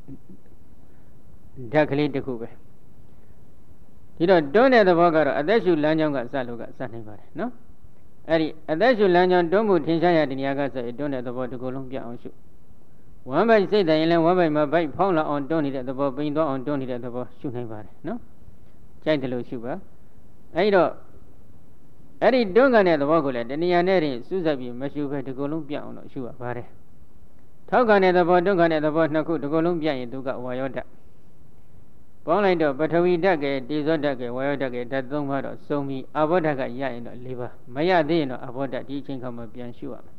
ဓာတ်ကလေးတစ်ခုပဲဒီတော့တွန်းတဲ့သဘောကတော့အသက်ရှူလမ်းကြောင်းကစလို့ကစနိုင်ပါတယ်နော်အဲ့ဒီအသက်ရှူလမ်းကြောင်းတွန်းမှုထင်ရှားရတဲ့နေရာကဆိုရင်တွန်းတဲ့သဘောတစ်ခုလုံးပြအောင်ရှုဝမ်းပိုက်စိတ်တိုင်းလည်းဝမ်းပိုက်မှာဗိုက်ဖောင်းလာအောင်တွန်းနေတဲ့သဘောပိန်သွားအောင်တွန်းနေတဲ့သဘောရှုနိုင်ပါတယ်နော်ကြိုက်တယ်လို့ရှုပါအဲ့တော့အဲ့ဒီတွန်းကန်တဲ့သဘောကိုလည်းတဏှာနဲ့စူးစိုက်ပြီးမရှုဘဲတစ်ခုလုံးပြအောင်တော့ရှုရပါတယ်ထောက်ကန်တဲ့သဘောတွန်းကန်တဲ့သဘောနှစ်ခုတစ်ခုလုံးပြရင်သူကဝါယောဓာတ်ပေါင်းလိုက်တော့ပထဝီဓာတ်ကတေဇောဓာတ်ကဝါယောဓာတ်ကဓာတ်၃ပါးတော့စုံပြီးအာဘောဓာတ်ကရရင်တော့၄ပါးမရသေးရင်တော့အာဘောဓာတ်ဒီအချိန်ခါမှာပြန်ရှုရမယ်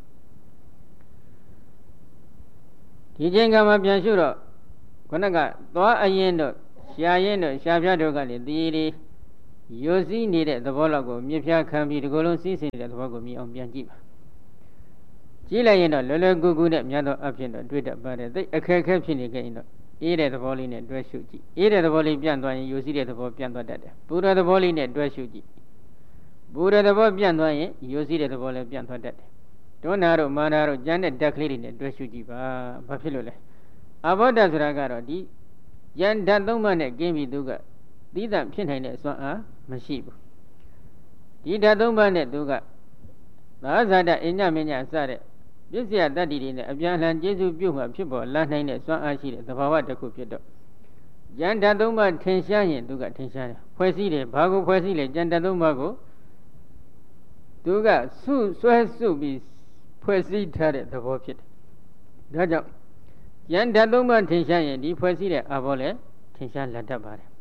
ဒီအချိန်ခါမှာပြန်ရှုတော့ခုနကသွားအရင်တော့ရှာရင်တော့ရှာပြတော့ကလေတည်ရည်ရိုစီးနေတဲ့သဘောလောက်ကိုမြစ်ဖျားခံပြီးဒီကိုယ်လုံးစီးစင်နေတဲ့သဘောကိုမြင်အောင်ပြန်ကြည့်ပါကြည့်လိုက်ရင်တော့လွယ်လွယ်ကူကူနဲ့များသောအဖြစ်တော့တွေ့တတ်ပါတယ်သိအခက်အခဲဖြစ်နေကြရင်တော့အေးတဲ့သဘောလေးနဲ့တွဲရှုကြည့်အေးတဲ့သဘောလေးပြန့်သွားရင်ရိုစီးတဲ့သဘောပြန့်သွားတတ်တယ်ပူတဲ့သဘောလေးနဲ့တွဲရှုကြည့်ပူတဲ့သဘောပြန့်သွားရင်ရိုစီးတဲ့သဘောလည်းပြန့်သွားတတ်တယ်ဒုနာတို့မာနာတို့ကျန်တဲ့ဓာတ်ကလေးတွေနဲ့တွဲရှုကြည့်ပါဘာဖြစ်လို့လဲအဘောဓာတ်ဆိုတာကတော့ဒီယန္ဓာတ်၃ပါးနဲ့ကင်းပြီးသူကသီးသန့်ဖြစ်နိုင်တဲ့အစွမ်းအားမရှိဘူးဒီဓာတ်၃ပါးနဲ့သူကသာဇာတအညမညစတဲ့ပစ္စယတတ္တိတွေနဲ့အပြန်အလှန်ကျေစုပြုမှဖြစ်ပေါ်လာနိုင်တဲ့စွမ်းအားရှိတဲ့သဘာဝတစ်ခုဖြစ်တော့ယန္ဓာတ်၃ပါးထင်ရှားရင်သူကထင်ရှားတယ်ဖွဲ့စည်းတယ်ဘာကိုဖွဲ့စည်းလဲယန္ဓာတ်၃ပါးကိုသူကဆွဲစုပြီးဖွဲ့စည်းထားတဲ့သဘောဖြစ်တယ်ဒါကြောင့်ယန္ဓာတ်၃ပါးထင်ရှားရင်ဒီဖွဲ့စည်းတဲ့အာဘောလည်းထင်ရှားလာတတ်ပါတယ်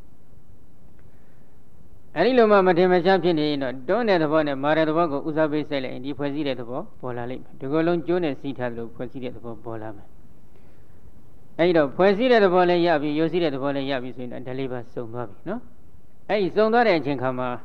အဲဒီလိုမှမထင်မရှားဖြစ်နေရင်တော့တွန်းတဲ့သဘောနဲ့မာတဲ့သဘောကိုဥစားပေးဆိုင်လိုက်ရင်ဒီဖွဲ့စည်းတဲ့သဘောပေါ်လာလိမ့်မယ်ဒီလိုလုံးကျိုးနဲ့စီးထားသလိုဖွဲ့စည်းတဲ့သဘောပေါ်လာမယ်အဲဒီတော့ဖွဲ့စည်းတဲ့သဘောလည်းရပြီရိုးစည်းတဲ့သဘောလည်းရပြီဆိုရင်ဓာတ်လေးပါစုံသွားပြီနော်အဲဒီစုံသွားတဲ့အချိန်ခါမှာ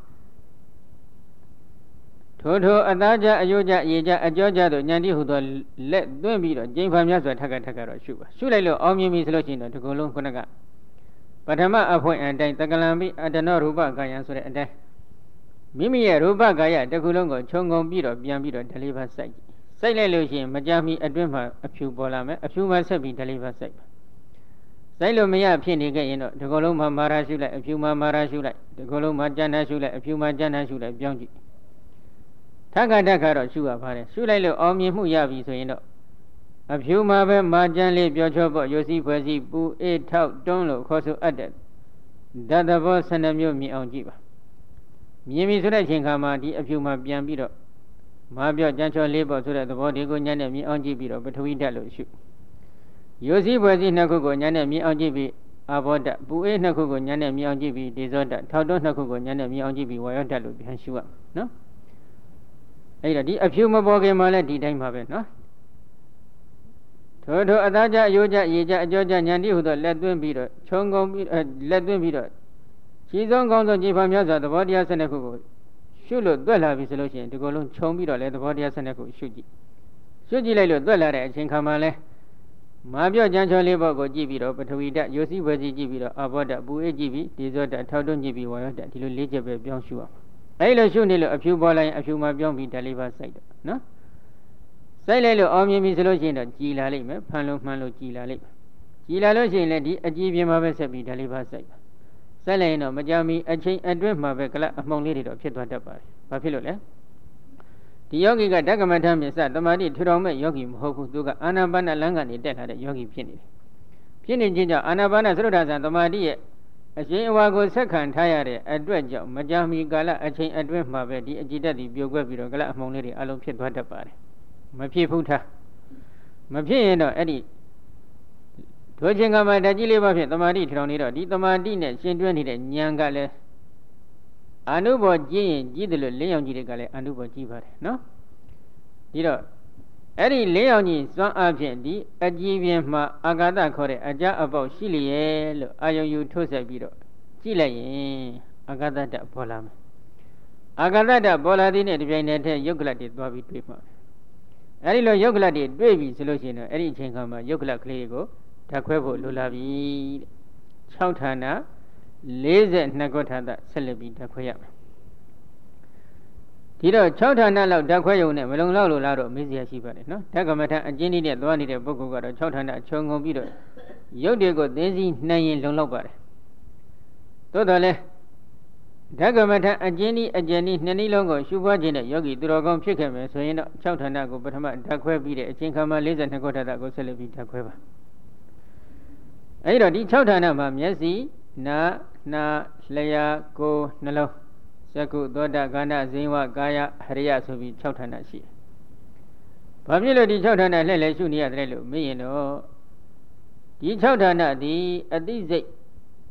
ထိုအသားကြအယိုးကြအရေကြအကြောကြတို့ဉာဏ်တိဟုသောလက်သွင်းပြီးတော့ကျိန်ဖန်များစွာထက်တော့ရှုပါရှုလိုက်လို့အောင်မြင်ပြီဆိုလို့ရှိရင်တော့ဒီကုလုံးခုနကပထမအဖွင့်အတိုင်းတက္ကလံပိအတနောရူပကာယံဆိုတဲ့အတိုင်းမိမိရဲ့ရူပကာယတစ်ခုလုံးကိုခြုံငုံပြီးတော့ပြန်ပြီးတော့ဓာလေးပါစိုက်လိုက်လို့ရှိရင်မကြမီအတွင်းမှာအဖြူပေါ်လာမယ်အဖြူမှာဆက်ပြီးဓာလေးပါစိုက်လို့မရဖြစ်နေခဲ့ရင်တော့ဒီကုလုံးမှာမာရာရှုလိုက်အဖြူမှာမာရာရှုလိုက်ဒီကုလုံးမှာကျန်တာရှုလိုက်အဖြူမှာကျန်တာရှုလိုက်ပြောင်းကြည့်ထက်တော့ရှုရပါတယ်ရှုလိုက်လို့အောင်မြင်မှုရပြီဆိုရင်တော့အဖြူမှာပဲမာကျန်လေးပြောချောပေါ့ရိုစီဖွဲ့စီပူအေးထောက်တွန်းလို့ခေါ်ဆိုအပ်တဲ့ဓာတ်သဘော12မျိုးမြင်အောင်ကြည့်ပါမြင်ပြီဆိုတဲ့အချိန်ခါမှာဒီအဖြူမှာပြန်ပြီးတော့မာပြော့ကြမ်းချောလေးပေါ့ဆိုတဲ့သဘောဒီကိုညံ့နဲ့မြင်အောင်ကြည့်ပြီးတော့ပထဝီဓာတ်လို့ရှုရိုစီဖွဲ့စီနှစ်ခုကိုညံ့နဲ့မြင်အောင်ကြည့်ပြီးအာဘောဓာတ်ပူအေးနှစ်ခုကိုညံ့နဲ့မြင်အောင်ကြည့်ပြီးဒေဇောဓာတ်ထောက်တွန်းနှစ်ခုကိုညံ့နဲ့မြင်အောင်ကြည့်ပြီးဝါယောဓာတ်လို့ပြန်ရှုရနော်အဲ့တော့ဒီအဖြူမပေါ်ခင်မှာလည်းဒီတိုင်းပါပဲနော်ထိုအသားကြအယိုးကြရေကြအကြောကြဉာဏ်တိဟုသောလက်သွင်းပြီးတော့ခြုံငုံပြီးလက်သွင်းပြီးတော့ခြေစုံကောင်းဆုံးခြေဖန်များစွာသဘောတရား12ခုကိုရှုလို့တွက်လာပြီဆိုလို့ရှိရင်ဒီကုလုံးခြုံပြီးတော့လည်းသဘောတရား12ခုရှုကြည့်လိုက်လို့တွက်လာတဲ့အချိန်ခါမှာလဲမာပြော့ကြမ်းချောလေးဘောကိုကြည့်ပြီးတော့ပထဝီဓာတ်ရိုစီဝဲစီကြည့်ပြီးတော့အာဘောဓာတ်ပူအေးကြည့်ပြီးဒေဇောဓာတ်ထောက်တွန်းကြည့်ပြီးဝါယောဓာတ်ဒီလို၄ချက်ပဲပြောင်းရှုအောင်အဲ့လိုရှုနေလို့အဖြူပေါ်လိုက်ရင်အဖြူမှာပြောင်းပြီးဓာတ်လေးပါစိုက်တော့နော်စိုက်လိုက်လို့အောင်မြင်ပြီဆိုလို့ရှိရင်တော့ကြည်လာလိမ့်မယ်ဖန်လို့မှန်လို့ကြည်လာလိမ့်မယ်ကြည်လာလို့ရှိရင်လည်းဒီအကြည်ပြင်းမှာပဲဆက်ပြီးဓာတ်လေးပါစိုက်ပါစိုက်လိုက်ရင်တော့မကြမီအချိန်အတွင်းမှာပဲကလအမှုံလေးတွေတော့ဖြစ်သွားတတ်ပါတယ်ဘာဖြစ်လို့လဲဒီယောဂီကဓကမထမြစ္စတမာတိထူထောင်မဲ့ယောဂီမဟုတ်ဘူးသူကအာနာပါနလမ်းကနေတက်လာတဲ့ယောဂီဖြစ်နေတယ်ဖြစ်နေခြင်းကြောင့်အာနာပါနသရုဒ္ဓဆံတမာတိရဲ့အရှင်အဝါကိုဆက်ခံထားရတဲ့အတွက်ကြောင့်မကြမီကာလအချိန်အတွင်းမှာပဲဒီအကြည်တက်ပြီးပြိုကွက်ပြီးတော့ကလအမှုံလေးတွေအလုံးဖြစ်သွားတတ်ပါတယ်မဖြစ်ဘူးထားမဖြစ်ရင်တော့အဲ့ဒီဒုချင်းကမှဓာတ်ကြီးလေးပါဖြင့်တမာတိထထောင်နေတော့ဒီတမာတိနဲ့ရှင်တွဲနေတဲ့ဉာဏ်ကလည်းအနုဘောကြည့်ရင်ကြည့်တယ်လို့လင်းရောင်ကြီးတွေကလည်းအနုဘောကြည့်ပါတယ်နော်ဒီတော့အဲ့ဒီလင်းရောင်ကြီးစွမ်းအားဖြင့်ဒီအကြည်ပြင်းမှာအာဂါသခေါ်တဲ့အကြအပေါက်ရှိလျက်လို့အာယုံယူထုတ်ဆက်ပြီးတော့ကြည့်လိုက်ရင်အာဂါသတ္တပေါ်လာမယ်အာဂါသတ္တပေါ်လာတဲ့ဒီပြိုင်နေတဲ့ယုတ်ကလတ်တွေသွားပြီးတွေ့မှာအဲ့ဒီလိုယုတ်ကလတ်တွေတွေ့ပြီဆိုလို့ရှိရင်တော့အဲ့ဒီအချိန်ခါမှာယုတ်ကလတ်ကလေးကိုဓာတ်ခွဲဖို့လိုလာပြီတဲ့6ဌာန42ခုဌာနဆက်လက်ပြီးဓာတ်ခွဲရမယ်ဒီတော့6ဌာနလောက်ဓာတ်ခွဲရုံနဲ့မလုံလောက်လို့လားတော့မေးစရာရှိပါတယ်နော်ဓာတ်ကမ္မထအကျဉ်းနည်းနဲ့သွားနေတဲ့ပုဂ္ဂိုလ်ကတော့6ဌာနခြုံငုံပြီးတော့ရုပ်တွေကိုသိသိနှံရင်လုံလောက်ပါတယ်သို့တော်လည်းဓကမထအကျဉ်းဤအကျဉ်းဤနှစ်နည်းလုံးကိုရှုပွားခြင်းနဲ့ယောဂီသူတော်ကောင်းဖြစ်ခဲ့မယ်ဆိုရင်တော့6ဌာနကိုပထမဓာတ်ခွဲပြီးတဲ့အချိန်ခါမှာ42ခုဌာနကိုဆက်လက်ပြီးဓာတ်ခွဲပါအဲဒီတော့ဒီ6ဌာနမှာမျက်စိနားနှာလျှာကိုယ်နှလုံးစက္ခုသောတာခန္ဓာဇိဝကာယဟရိယဆိုပြီး6ဌာနရှိတယ်။ဘာဖြစ်လို့ဒီ6ဌာနလှည့်လည်ရှုနေရတယ်လို့မေးရင်တော့ဒီ6ဌာနသည်အသိစိတ်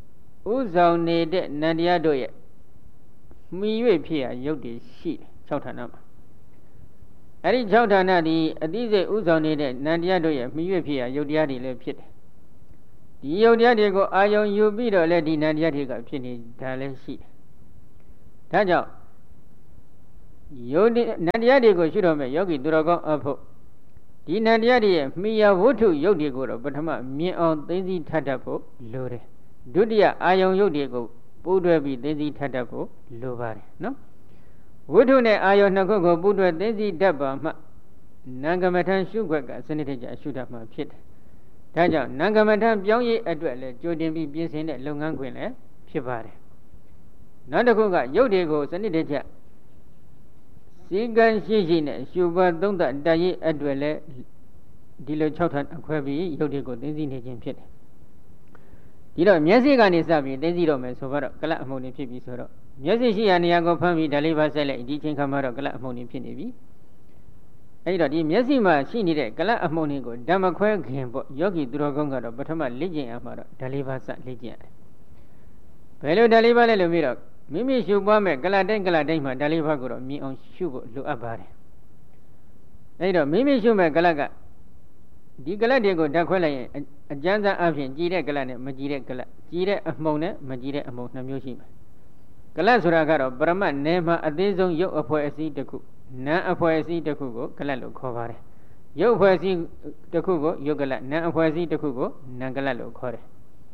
ဥဆောင်နေတဲ့နန္တရားတို့ရဲ့မှီ၍ဖြစ်ရရုပ်တည်ရှိတယ်6ဌာနမှာအဲ့ဒီ6ဌာနဒီအတိစိတ်ဥဆောင်နေတဲ့နန္တရားတို့ရဲ့မှီ၍ဖြစ်ရရုပ်တရားတွေလည်းဖြစ်တယ်ဒီရုပ်တရားတွေကိုအာယုံယူပြီးတော့လည်းဒီနန္တရားတွေကဖြစ်နေတာလည်းရှိတယ်ဒါကြောင့်ယုတ်နန္တရားတွေကိုရှုတော့မဲ့ယောဂီသူတော်ကောင်းအဖို့ဒီနန္တရားတွေရဲ့မှီရဝတ္ထုယုတ်တွေကိုတော့ပထမမြင်အောင်သိသိထပ်တတ်ဖို့လိုတယ်ဒုတိယအာယုံယုတ်တွေကိုပူးတွဲပြီးသိသိထပ်တတ်ဖို့လိုပါတယ်နော်ဝတ္ထုနဲ့အာယုံနှစ်ခုကိုပူးတွဲသိသိတတ်ပါမှနံကမထံရှုွက်ကစနစ်တကျရှုတတ်မှဖြစ်တယ်ဒါကြောင့်နံကမထံပြောင်းရေးအတွက်လည်းကြိုတင်ပြီးပြင်ဆင်တဲ့လုပ်ငန်းခွင်လည်းဖြစ်ပါတယ်နောက်တစ်ခုကယုတ်တွေကိုစနစ်တကျစီကံရှိနဲ့ရှုပါသုံးသပ်တရေးအတွက်လည်းဒီလို6ဌာနခွဲပြီးယုတ်တွေကိုသိသိနေခြင်းဖြစ်တယ်ဒီတော့မျက်စိကနေစပြီးသိသိတော့မယ်ဆိုတော့ကလပ်အမှုန်နေဖြစ်ပြီဆိုတော့မျက်စိရှိရာနေရာကိုဖမ်းပြီးဓာလေးပါဆက်လိုက်ဒီချိန်ခါမှာတော့ကလပ်အမှုန်နေဖြစ်နေပြီအဲဒီတော့ဒီမျက်စိမှာရှိနေတဲ့ကလပ်အမှုန်တွေကိုဓမ္မခွဲခင်ပေါ့ယောဂီသူတော်ကောင်းကတော့ပထမလေ့ကျင့်ရမှာတော့ဓာလေးပါဆက်လေ့ကျင့်ရတယ်ဘယ်လိုဓာလေးပါလဲလို့ပြီးတော့မိမိရှုပွားမဲ့ကလတ်တိုင်းမှာဓာလေးပါကိုတော့မြင်အောင်ရှုဖို့လိုအပ်ပါတယ်အဲဒီတော့မိမိရှုမဲ့ကလတ်ကဒီကလတ်တွေကိုဓာတ်ခွဲလိုက်ရင်အကျဉ်းစားအဖြစ်ကြည်တဲ့ကလတ်နဲ့မကြည်တဲ့ကလတ်ကြည်တဲ့အမှုန်နဲ့မကြည်တဲ့အမှုန်2မျိုးရှိမယ်ကလတ်ဆိုတာကတော့ပရမတ်နယ်မှာအသေးဆုံးရုပ်အဖွဲ့အစည်းတစ်ခုနာမ်အဖွဲ့အစည်းတစ်ခုကိုကလတ်လို့ခေါ်ပါတယ်ရုပ်အဖွဲ့အစည်းတစ်ခုကိုရုပ်ကလတ်နာမ်အဖွဲ့အစည်းတစ်ခုကိုနာမ်ကလတ်လို့ခေါ်တယ်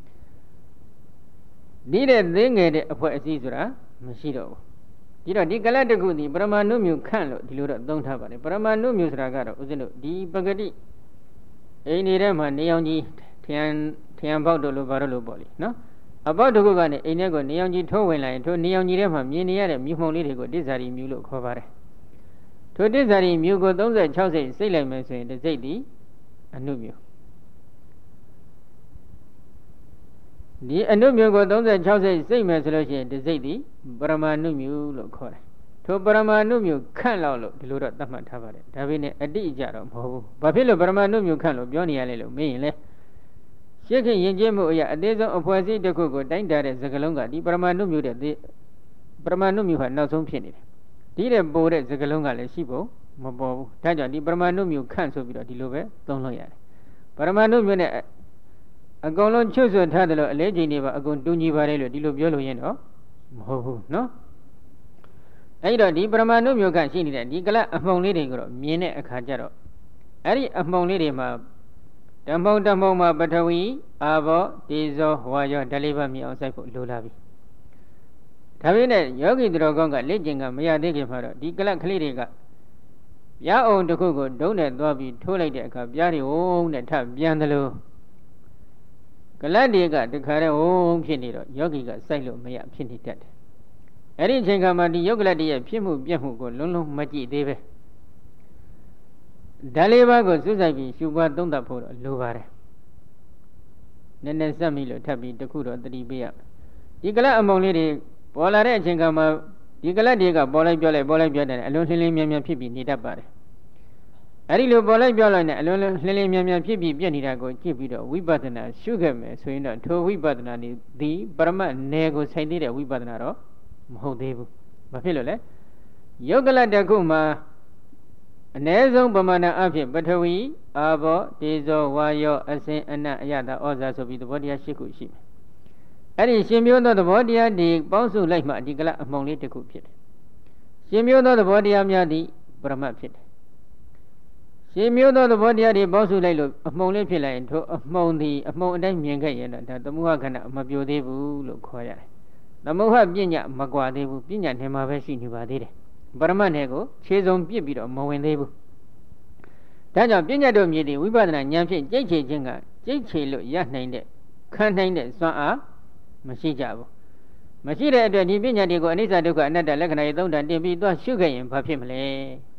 ဒီတဲ့သိငယ်တဲ့အဖွဲ့အစည်းဆိုတာမရှိတော့ဘူးဒီတော့ဒီကလတ်တစ်ခုဒီပရမနုမြူခန့်လို့ဒီလိုတော့သုံးထားပါတယ်ပရမနုမြူဆိုတာကတော့ဥစဉ်လို့ဒီပဂတိအိမ်နေတဲ့မှာနေအောင်ကြီးထရန်ပေါက်တို့လိုဘာလို့လို့ပေါ့လေနော်အပေါက်တစ်ခုကနေအိမ်ထဲကိုနေအောင်ကြီးထိုးဝင်လာရင်ထိုနေအောင်ကြီးထဲမှာမြင်နေရတဲ့မြူမှုန်လေးတွေကိုတိစ္ဆာရီမြူလို့ခေါ်ပါတယ်ထိုတိစ္ဆာရီမြူကို36စိတ်စိတ်လိုက်မယ်ဆိုရင်တစ်စိတ်ဒီအနုမြူဒီအနုမြူကို36စိတ်စိတ်မယ်ဆိုလို့ရှိရင်တစ်စိတ်ဒီပရမနုမြူလို့ခေါ်တယ်ထိုပရမနုမြူခန့်လောက်လို့ဒီလိုတော့သတ်မှတ်ထားပါတယ်ဒါပေမဲ့အတိအကျတော့မဟုတ်ဘူးဘာဖြစ်လို့ပရမနုမြူခန့်လို့ပြောနေရလဲလို့မေးရင်လေရှင်းခင်ယဉ်ကျေးမှုအရာအသေးဆုံးအဖွဲ့အစည်းတစ်ခုကိုတိုင်းတာတဲ့စကားလုံးကဒီပရမနုမြူတဲ့ပရမနုမြူဟာနောက်ဆုံးဖြစ်နေတယ်ဒီတဲ့ပိုတဲ့စကားလုံးကလည်းရှိဖို့မပေါ်ဘူးဒါကြောင့်ဒီပရမနုမြူခန့်ဆိုပြီးတော့ဒီလိုပဲသုံးလို့ရတယ်ပရမနုမြူနဲ့အကုန်လုံးချွတ်ဆွတ်ထားတယ်လို့အလေးချိန်တွေပါအကုန်တူညီပါတယ်လို့ဒီလိုပြောလို့ရင်တော့မဟုတ်ဘူးနော်အဲ့တော့ဒီပရမနုမြူခန့်ရှိနေတဲ့ဒီကလပ်အမှုန်လေးတွေကိုတော့မြင်တဲ့အခါကျတော့အဲ့ဒီအမှုန်လေးတွေမှာဓမ္မုံမှာပထဝီအာဘောတေဇောဝါယောဓာလေးပါမြင်အောင်စိုက်ဖို့လိုလာပြီဒါပေမဲ့ယောဂီသူတော်ကောင်းကလေ့ကျင့်ကမရသေးခင်မှာတော့ဒီကလပ်ကလေးတွေကပြားအောင်တစ်ခုကိုဒုံးနဲ့သွားပြီးထိုးလိုက်တဲ့အခါပြားတွေဝုန်းနဲ့ထပ်ပြန်တယ်လို့ကလတ်တွေကတခါတည်းဝုန်းဖြစ်နေတော့ယောဂီကစိုက်လို့မရဖြစ်နေတတ်တယ်အဲ့ဒီအချိန်ခါမှာဒီယုတ်ကလတ်တွေရဲ့ဖြစ်မှုပြက်မှုကိုလုံးလုံးမကြည့်သေးပဲဓာလေးပါးကိုစွတ်ဆိုင်ပြီးရှုပွားသုံးသပ်ဖို့တော့လိုပါတယ်နည်းနည်းစက်မိလို့ထပ်ပြီးတခုတော့တတိပေးရဒီကလတ်အမုံလေးတွေပေါ်လာတဲ့အချိန်ခါမှာဒီကလတ်တွေကပေါ်လိုက်ပြောတယ်အလွန်လှင်းမြန်းဖြစ်ပြီးနေတတ်ပါတယ်အဲ့ဒီလိုပေါ်လိုက်ပြောလိုက်နဲ့အလွန်လှင်းမြန်းဖြစ်ပြီးပြက်နေတာကိုကြည့်ပြီးတော့ဝိပဿနာရှုခဲ့မယ်ဆိုရင်တော့ထိုဝိပဿနာနေဒီပရမတ်နယ်ကိုဆိုင်သေးတဲ့ဝိပဿနာတော့မဟုတ်သေးဘူးဘာဖြစ်လို့လဲယုတ်ကလတ်တစ်ခုမှာအ ਨੇ ဆုံးပမာဏအဖြစ်ပထဝီအာဘောတေဇောဝါယောအစင်အနအယတာဩဇာဆိုပြီးသဘောတရား၈ခုရှိမယ်အဲ့ဒီရှင်မျိုးသောသဘောတရားတွေပေါင်းစုလိုက်မှဒီကလပ်အမှုန်လေးတစ်ခုဖြစ်တယ်ရှင်မျိုးသောသဘောတရားများသည်ပရမတ်ဖြစ်တယ်ရှင်မျိုးသောသဘောတရားတွေပေါင်းစုလိုက်လို့အမှုန်လေးဖြစ်လာရင်ထိုအမှုန်သည်အမှုန်အတိုင်းမြင်ခဲ့ရင်တော့ဒါသမုဟခန္ဓာမပြိုသေးဘူးလို့ခေါ်ရတယ်သမုဟပညာမကွာသေးဘူးပညာနဲ့မှာပဲရှိနေပါသေးတယ်ပရမတ်နဲ့ကိုခြေစုံပြစ်ပြီးတော့မဝင်သေးဘူးဒါကြောင့်ပညာတို့မြည်သည့်ဝိပဿနာဉာဏ်ဖြင့်ကြိတ်ချေခြင်းကကြိတ်ချေလို့ရနိုင်တဲ့ခံနိုင်တဲ့စွမ်းအားမရှိကြဘူးမရှိတဲ့အတွက်ဒီပညာတွေကိုအနိစ္စဒုက္ခအနတ္တလက္ခဏာတွေသုံးတာတင်ပြီးသွားရှုခဲ့ရင်ဘာဖြစ်မလဲ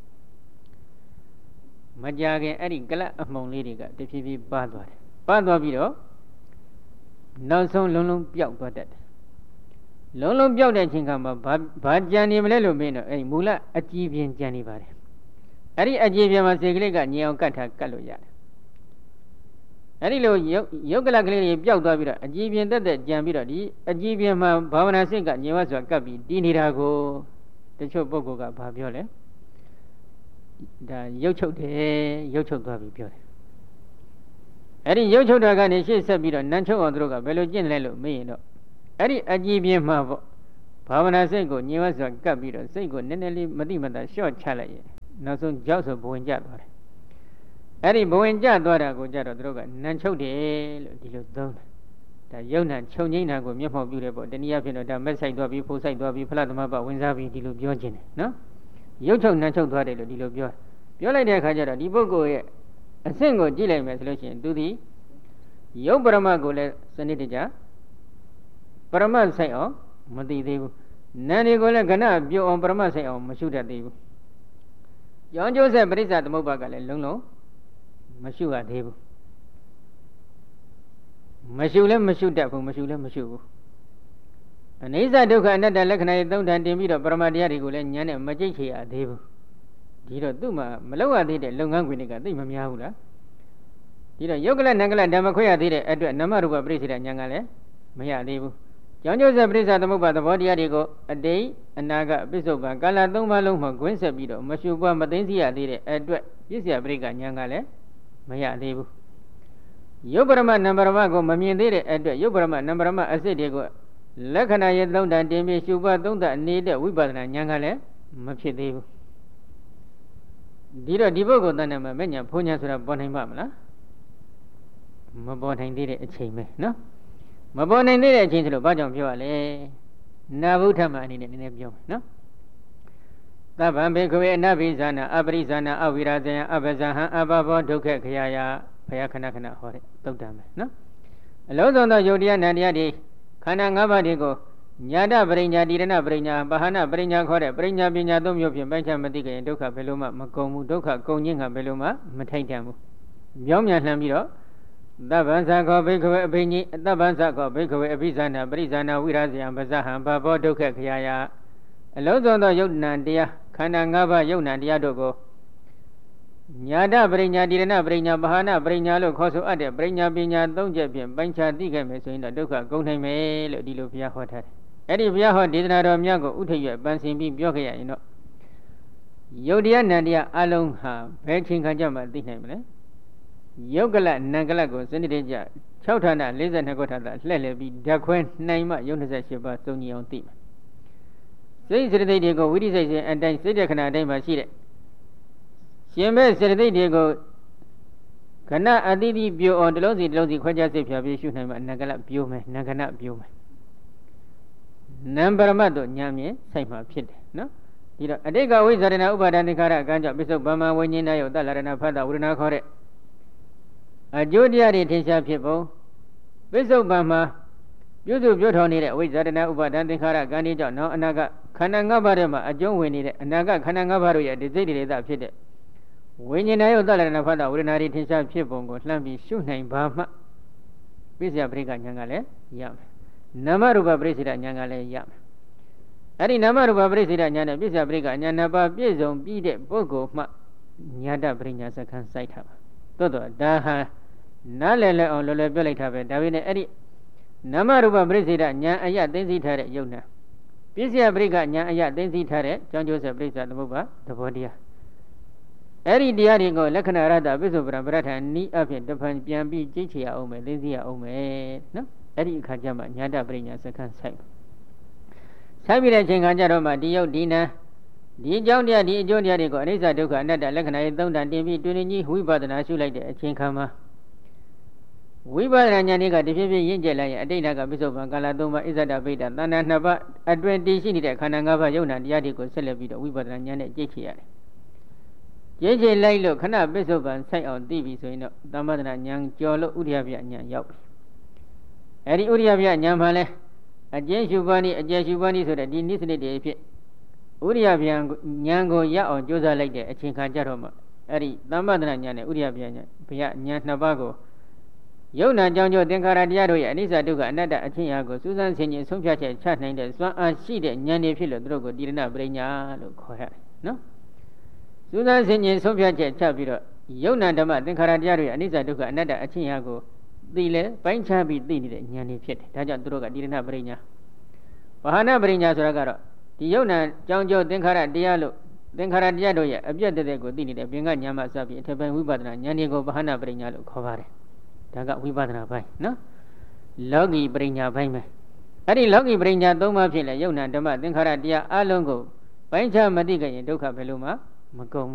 မကြခင်အဲ့ဒီကလပ်အမှုန်လေးတွေကတဖြည်းဖြည်းပါသွားတယ်ပါသွားပြီးတော့နောက်ဆုံးလုံးလုံးပျောက်သွားတတ်တယ်လုံးလုံးပျောက်တဲ့အချိန်ကမှဘာကြံနေမလဲလို့မင်းတော့အဲ့မူလအကြည်ပြင်းကြံနေပါတယ်အဲ့ဒီအကြည်ပြင်းမှာစေကလေးကညင်အောင်ကတ်ထားကတ်လို့ရတယ်အဲ့ဒီလိုယုတ်ကလကလေးတွေပျောက်သွားပြီးတော့အကြည်ပြင်းတက်ကြံပြီးတော့ဒီအကြည်ပြင်းမှာဘာဝနာစိတ်ကညင်ဝစွာကပ်ပြီးတည်နေတာကိုတချို့ပုဂ္ဂိုလ်ကဘာပြောလဲဒါရုပ်ချုပ်တယ်ရုပ်ချုပ်သွားပြီးပြောတယ်အဲ့ဒီရုပ်ချုပ်တာကနေရှေ့ဆက်ပြီးတော့နန်းချုပ်အောင်သူတို့ကဘယ်လိုကျင့်လဲလို့မေးရင်တော့အဲ့ဒီအကြည်ပြင်းမှာပေါ့ဘာဝနာစိတ်ကိုညင်ဝစွာကပ်ပြီးတော့စိတ်ကိုနည်းနည်းလေးမတိမတာလျှော့ချလိုက်ရင်နောက်ဆုံးကြောက်ဆိုဘဝင်ကျသွားတယ်အဲ့ဒီဘဝင်ကျသွားတာကိုကြတော့သူတို့ကနန်းချုပ်တယ်လို့ဒီလိုသုံးတယ်ဒါယုံနာချုပ်ငိမ့်တာကိုမျက်မှောက်ပြုတယ်ပေါ့တနည်းအားဖြင့်တော့ဒါမက်ဆိုင်သွားပြီးဖိုးဆိုင်သွားပြီးဖလားသမဘဝင်စားပြီးဒီလိုပြောခြင်းတယ်နော်ရုပ်ချုပ်နန်းချုပ်သွားတယ်လို့ဒီလိုပြောလိုက်တဲ့အခါကျတော့ဒီပုဂ္ဂိုလ်ရဲ့အဆင့်ကိုကြည့်လိုက်မယ်ဆိုလို့ရှိရင်သူဒီရုပ်ပရမတ်ကိုလည်းစနစ်တကျပရမတ်ဆိုင်အောင်မသိသေးဘူးနာမ်တွေကိုလည်းကဏပြုတ်အောင်ပရမတ်ဆိုင်အောင်မရှုတတ်သေးဘူးကြောင်းကျိုးဆက်ပရိစ္ဆသမုပ္ပါကလည်းလုံးလုံးမရှုရသေးဘူးမရှုလည်းမရှုတတ်ဘူးမရှုလည်းမရှုဘူးအနိစ္စဒုက္ခအနတ္တလက္ခဏာတွေသုံးတန်တင်ပြီးတော့ပရမတ်တရားတွေကိုလည်းဉာဏ်နဲ့မကြိတ်ချရသေးဘူးဒီတော့သူ့မှာမလောက်ရသေးတဲ့လုပ်ငန်းခွင်တွေကသိမများဘူးလားဒီတော့ယုတ်ကလနံကလဓမ္မခွဲရသေးတဲ့အတွက်နမရူပပရိစ္ဆေဒဉာဏ်ကလည်းမရသေးဘူးကြောင်းကျိုးဆက်ပရိစ္ဆသမုပ္ပါသဘောတရားတွေကိုအတိတ်အနာဂတ်ပစ္စုပန်ကာလသုံးပါးလုံးမှာဂွင်းဆက်ပြီးတော့မရှုပွားမသိသိရသေးတဲ့အတွက်ပြစ္ဆယပရိက္ခဉာဏ်ကလည်းမရသေးဘူးယုတ်ပရမနံပရမကိုမမြင်သေးတဲ့အတွက်ယုတ်ပရမနံပရမအစစ်တွေကိုလက္ခဏာရဲ့သုံးတန်တင်ပြီးရှုပွားသုံးတန်နေတဲ့ဝိပဿနာဉာဏ်ကလည်းမဖြစ်သေးဘူးဒီတော့ဒီပုဂ္ဂိုလ်တဏ္ဍာမှာမဲ့ညာဘုံညာဆိုတာပေါ်နိုင်ပါမလားမပေါ်နိုင်သေးတဲ့အချိန်ပဲနော်မပေါ်နိုင်သေးတဲ့အချိန်ဆိုလို့ဘာကြောင့်ပြောရလဲနာဗုဒ္ဓမအနေနဲ့နည်းနည်းပြောမယ်နော်သဗ္ဗံဘေခဝေအနဘိဇာနာအပရိဇာနာအဝိရာဇယအပဇဟံအဘဘောဒုက္ခခယယဘုရားခဏခဏဟောတဲ့သုတ်တံပဲနော်အလုံးစုံသောယုတ်တရားနံတရားတွေခန္ဓာ၅ပါးတွေကိုညာတပရိညာတိရဏပရိညာဘာဟနာပရိညာခေါ်တဲ့ပရိညာပညာသုံးမျိုးဖြင့်ပိုင်းခြားမသိကြရင်ဒုက္ခဘယ်လိုမှမကုန်ဘူးဒုက္ခကုန်ခြင်းကဘယ်လိုမှမထိုက်တန်ဘူးပြောင်းပြန်လှမ်းပြီးတော့သဗ္ဗံသခောဘိက္ခဝေအဘိညိသဗ္ဗံသခောဘိက္ခဝေအဘိဇာနာပရိဇာနာဝိရာဇယံပဇဟံဘဘောဒုက္ခခယယအလုံးစုံသောယုတ်နံတရားခန္ဓာ၅ပါးယုတ်နံတရားတို့ကိုညာတပရိညာတိရဏပရိညာဘာဟနာပရိညာလို့ခေါ်ဆိုအပ်တဲ့ပရိညာပညာ၃ချက်ဖြင့်ပိုင်းခြားသိခဲ့မယ်ဆိုရင်တော့ဒုက္ခကုန်နိုင်မယ်လို့ဒီလိုဘုရားဟောထားတယ်အဲ့ဒီဘုရားဟောဒေသနာတော်များကိုဥထိပ်ရွယ်ပန်းစင်ပြီးပြောခဲ့ရရင်တော့ယုတ်တရားနံတရားအလုံးဟာဘယ်ချိန်ခါကြမှသိနိုင်မလဲယုတ်ကလနံကလကိုစနစ်တကျ6ဌာန42ခုဌာနလှည့်လည်ပြီးဓာတ်ခွဲနိုင်မှယုတ်28ပါးစုံညီအောင်သိမယ်စိတ်စေတသိက်တွေကိုဝိရိစိတ်စဉ်အတိုင်းစိတ်တခဏအတိုင်းမှာရှိတဲ့ရှင်မဲ့စေတသိက်တွေကိုခဏအတိတိပြိုအောင်တစ်လုံးစီခွဲခြားစိတ်ဖြာပြီးရှုနိုင်မှနံကလပြိုမယ်နံခဏပြိုမယ်နံပရမတ်တို့ဉာဏ်မြင်ဆိုင်မှာဖြစ်တယ်နော်ဒီတော့အတိတ်ကဝိဇ္ဇာရဏဥပါဒသင်္ခါရအကံကြောင့်ပစ္စုပန်မှာဝိညာဉ်နာယုတ်တလရဏဖတ်တာဝိရဏခေါ်တဲ့အကျိုးတရားတွေထင်ရှားဖြစ်ပုံပစ္စုပန်မှာပြုစုပြောထောင်နေတဲ့အဝိဇ္ဇာရဏဥပါဒသင်္ခါရကံဒီကြောင့်နောက်အနာဂတ်ခန္ဓာ၅ပါးထဲမှာအကျုံးဝင်နေတဲ့အနာဂတ်ခန္ဓာ၅ပါးတို့ရဲ့ဒီစိတ်တွေသာဖြစ်တဲ့ဝိညာဉ်နာယုတ်တလရဏဖတ်တာဝိရဏတွေထင်ရှားဖြစ်ပုံကိုလှမ်းပြီးရှုနိုင်ပါမှပစ္စယပရိက္ခဉာဏ်ကလည်းရမယ်နာမရူပပရိစ္ဆေဒဉာဏ်ကလည်းရမယ်အဲ့ဒီနာမရူပပရိစ္ဆေဒဉာဏ်နဲ့ပစ္စယပရိက္ခဉာဏ်နှစ်ပါးပြည့်စုံပြီးတဲ့ပုဂ္ဂိုလ်မှညာတပရိညာစခန်းစိုက်ထားပါသို့တော့ဒါဟာနားလည်လဲအောင်လောလောပြောလိုက်တာပဲဒါပေမဲ့အဲ့ဒီနာမရူပပရိစ္ဆေဒဉာဏ်အယသိသိထားတဲ့ယုတ်နာပစ္စယပရိက္ခဉာဏ်အယသိသိထားတဲ့ကြောင်းကျိုးဆက်ပရိစ္ဆသမုပ္ပါသဘောတရားအဲ့ဒီတရားတွေကိုလက္ခဏာရတ္တပစ္စုပ္ပန်ပရဋ္ဌာန်ဤအဖြစ်တဖန်ပြန်ပြီးကြိတ်ချရအောင်မယ်သိသိရအောင်မယ်နော်အဲ့ဒီအခါကျမှညာတပရိညာစခန်းဆိုင်ပြီးတဲ့ချိန်ခါကျတော့မှဒီယုတ်ဒီနာဒီအကြောင်းတရားဒီအကျိုးတရားတွေကိုအနိစ္စဒုက္ခအနတ္တလက္ခဏာရေးသုံးတန်တင်ပြီးတွင်ကြီးဝိပဿနာရှုလိုက်တဲ့အချိန်ခါမှာဝိပဿနာဉာဏ်တွေကတဖြည်းဖြည်းရင့်ကျက်လာရင်အတိတ်ကပစ္စုပန်ကာလ၃ပါးဣဇဒဗိဒ္ဓသဏ္ဍာန်၂ပါးအတွင်တည်ရှိနေတဲ့ခန္ဓာ၅ပါးယုတ်နာတရားတွေကိုဆက်လက်ပြီးတော့ဝိပဿနာဉာဏ်နဲ့ကြိတ်ချရတယ်ကြိတ်ချလိုက်လို့ခဏပစ္စုပန်ဆိုင်အောင်သိပြီဆိုရင်တော့သမ္ပဒနာဉာဏ်ကျော်လို့ဥဒိယပြဉာဏ်ရောက်ပြီအဲ့ဒီဥဒိယပြဉာဏ်မှာလဲအကျဉ်းရှုပါးနည်းအကျယ်ရှုပါးနည်းဆိုတဲ့ဒီနိစ္စနစ်တွေဖြစ်ဥဒိယပြဉာဏ်ကိုရအောင်ကြိုးစားလိုက်တဲ့အချိန်ခါကျတော့မှအဲ့ဒီသမ္ပဒနာဉာဏ်နဲ့ဥဒိယပြဉာဏ်ဘုရားဉာဏ်နှစ်ပါးကိုယုံနာကြောင့်ကြောင့်သင်္ခါရတရားတို့ရဲ့အနိစ္စဒုက္ခအနတ္တအချင်းရာကိုစူးစမ်းဆင်ခြင်ဆုံးဖြတ်ချက်ချနိုင်တဲ့စွမ်းအားရှိတဲ့ဉာဏ်တွေဖြစ်လို့သူတို့ကိုတိရဏပရိညာလို့ခေါ်ရတယ်နော်စူးစမ်းဆင်ခြင်ဆုံးဖြတ်ချက်ချပြီးတော့ယုံနာဓမ္မသင်္ခါရတရားတို့ရဲ့အနိစ္စဒုက္ခအနတ္တအချင်းရာကိုသိလဲပိုင်းခြားပြီးသိနေတဲ့ဉာဏ်တွေဖြစ်တယ်ဒါကြောင့်သူတို့ကတိရဏပရိညာဝဟနာပရိညာဆိုတာကတော့ဒီယုံနာကြောင်းကျိုးသင်္ခါရတရားလို့သင်္ခါရတရားတို့ရဲ့အပြည့်တည်းကိုသိနေတဲ့ပြင်ကဉာဏ်မှစပြီးအထက်ပိုင်းဝိပဿနာဉာဏ်တွေကိုဝဟနာပရိညာလို့ခေါ်ပါတယ်ဒါကဝိပဿနာပိုင်းနော်လောကီပရိညာပိုင်းပဲအဲ့ဒီလောကီပရိညာ၃ပါးဖြစ်လဲယုံနာဓမ္မသင်္ခါရတရားအလုံးကိုပိုင်းခြားမသိကြရင်ဒုက္ခဘယ်လိုမှမကုန်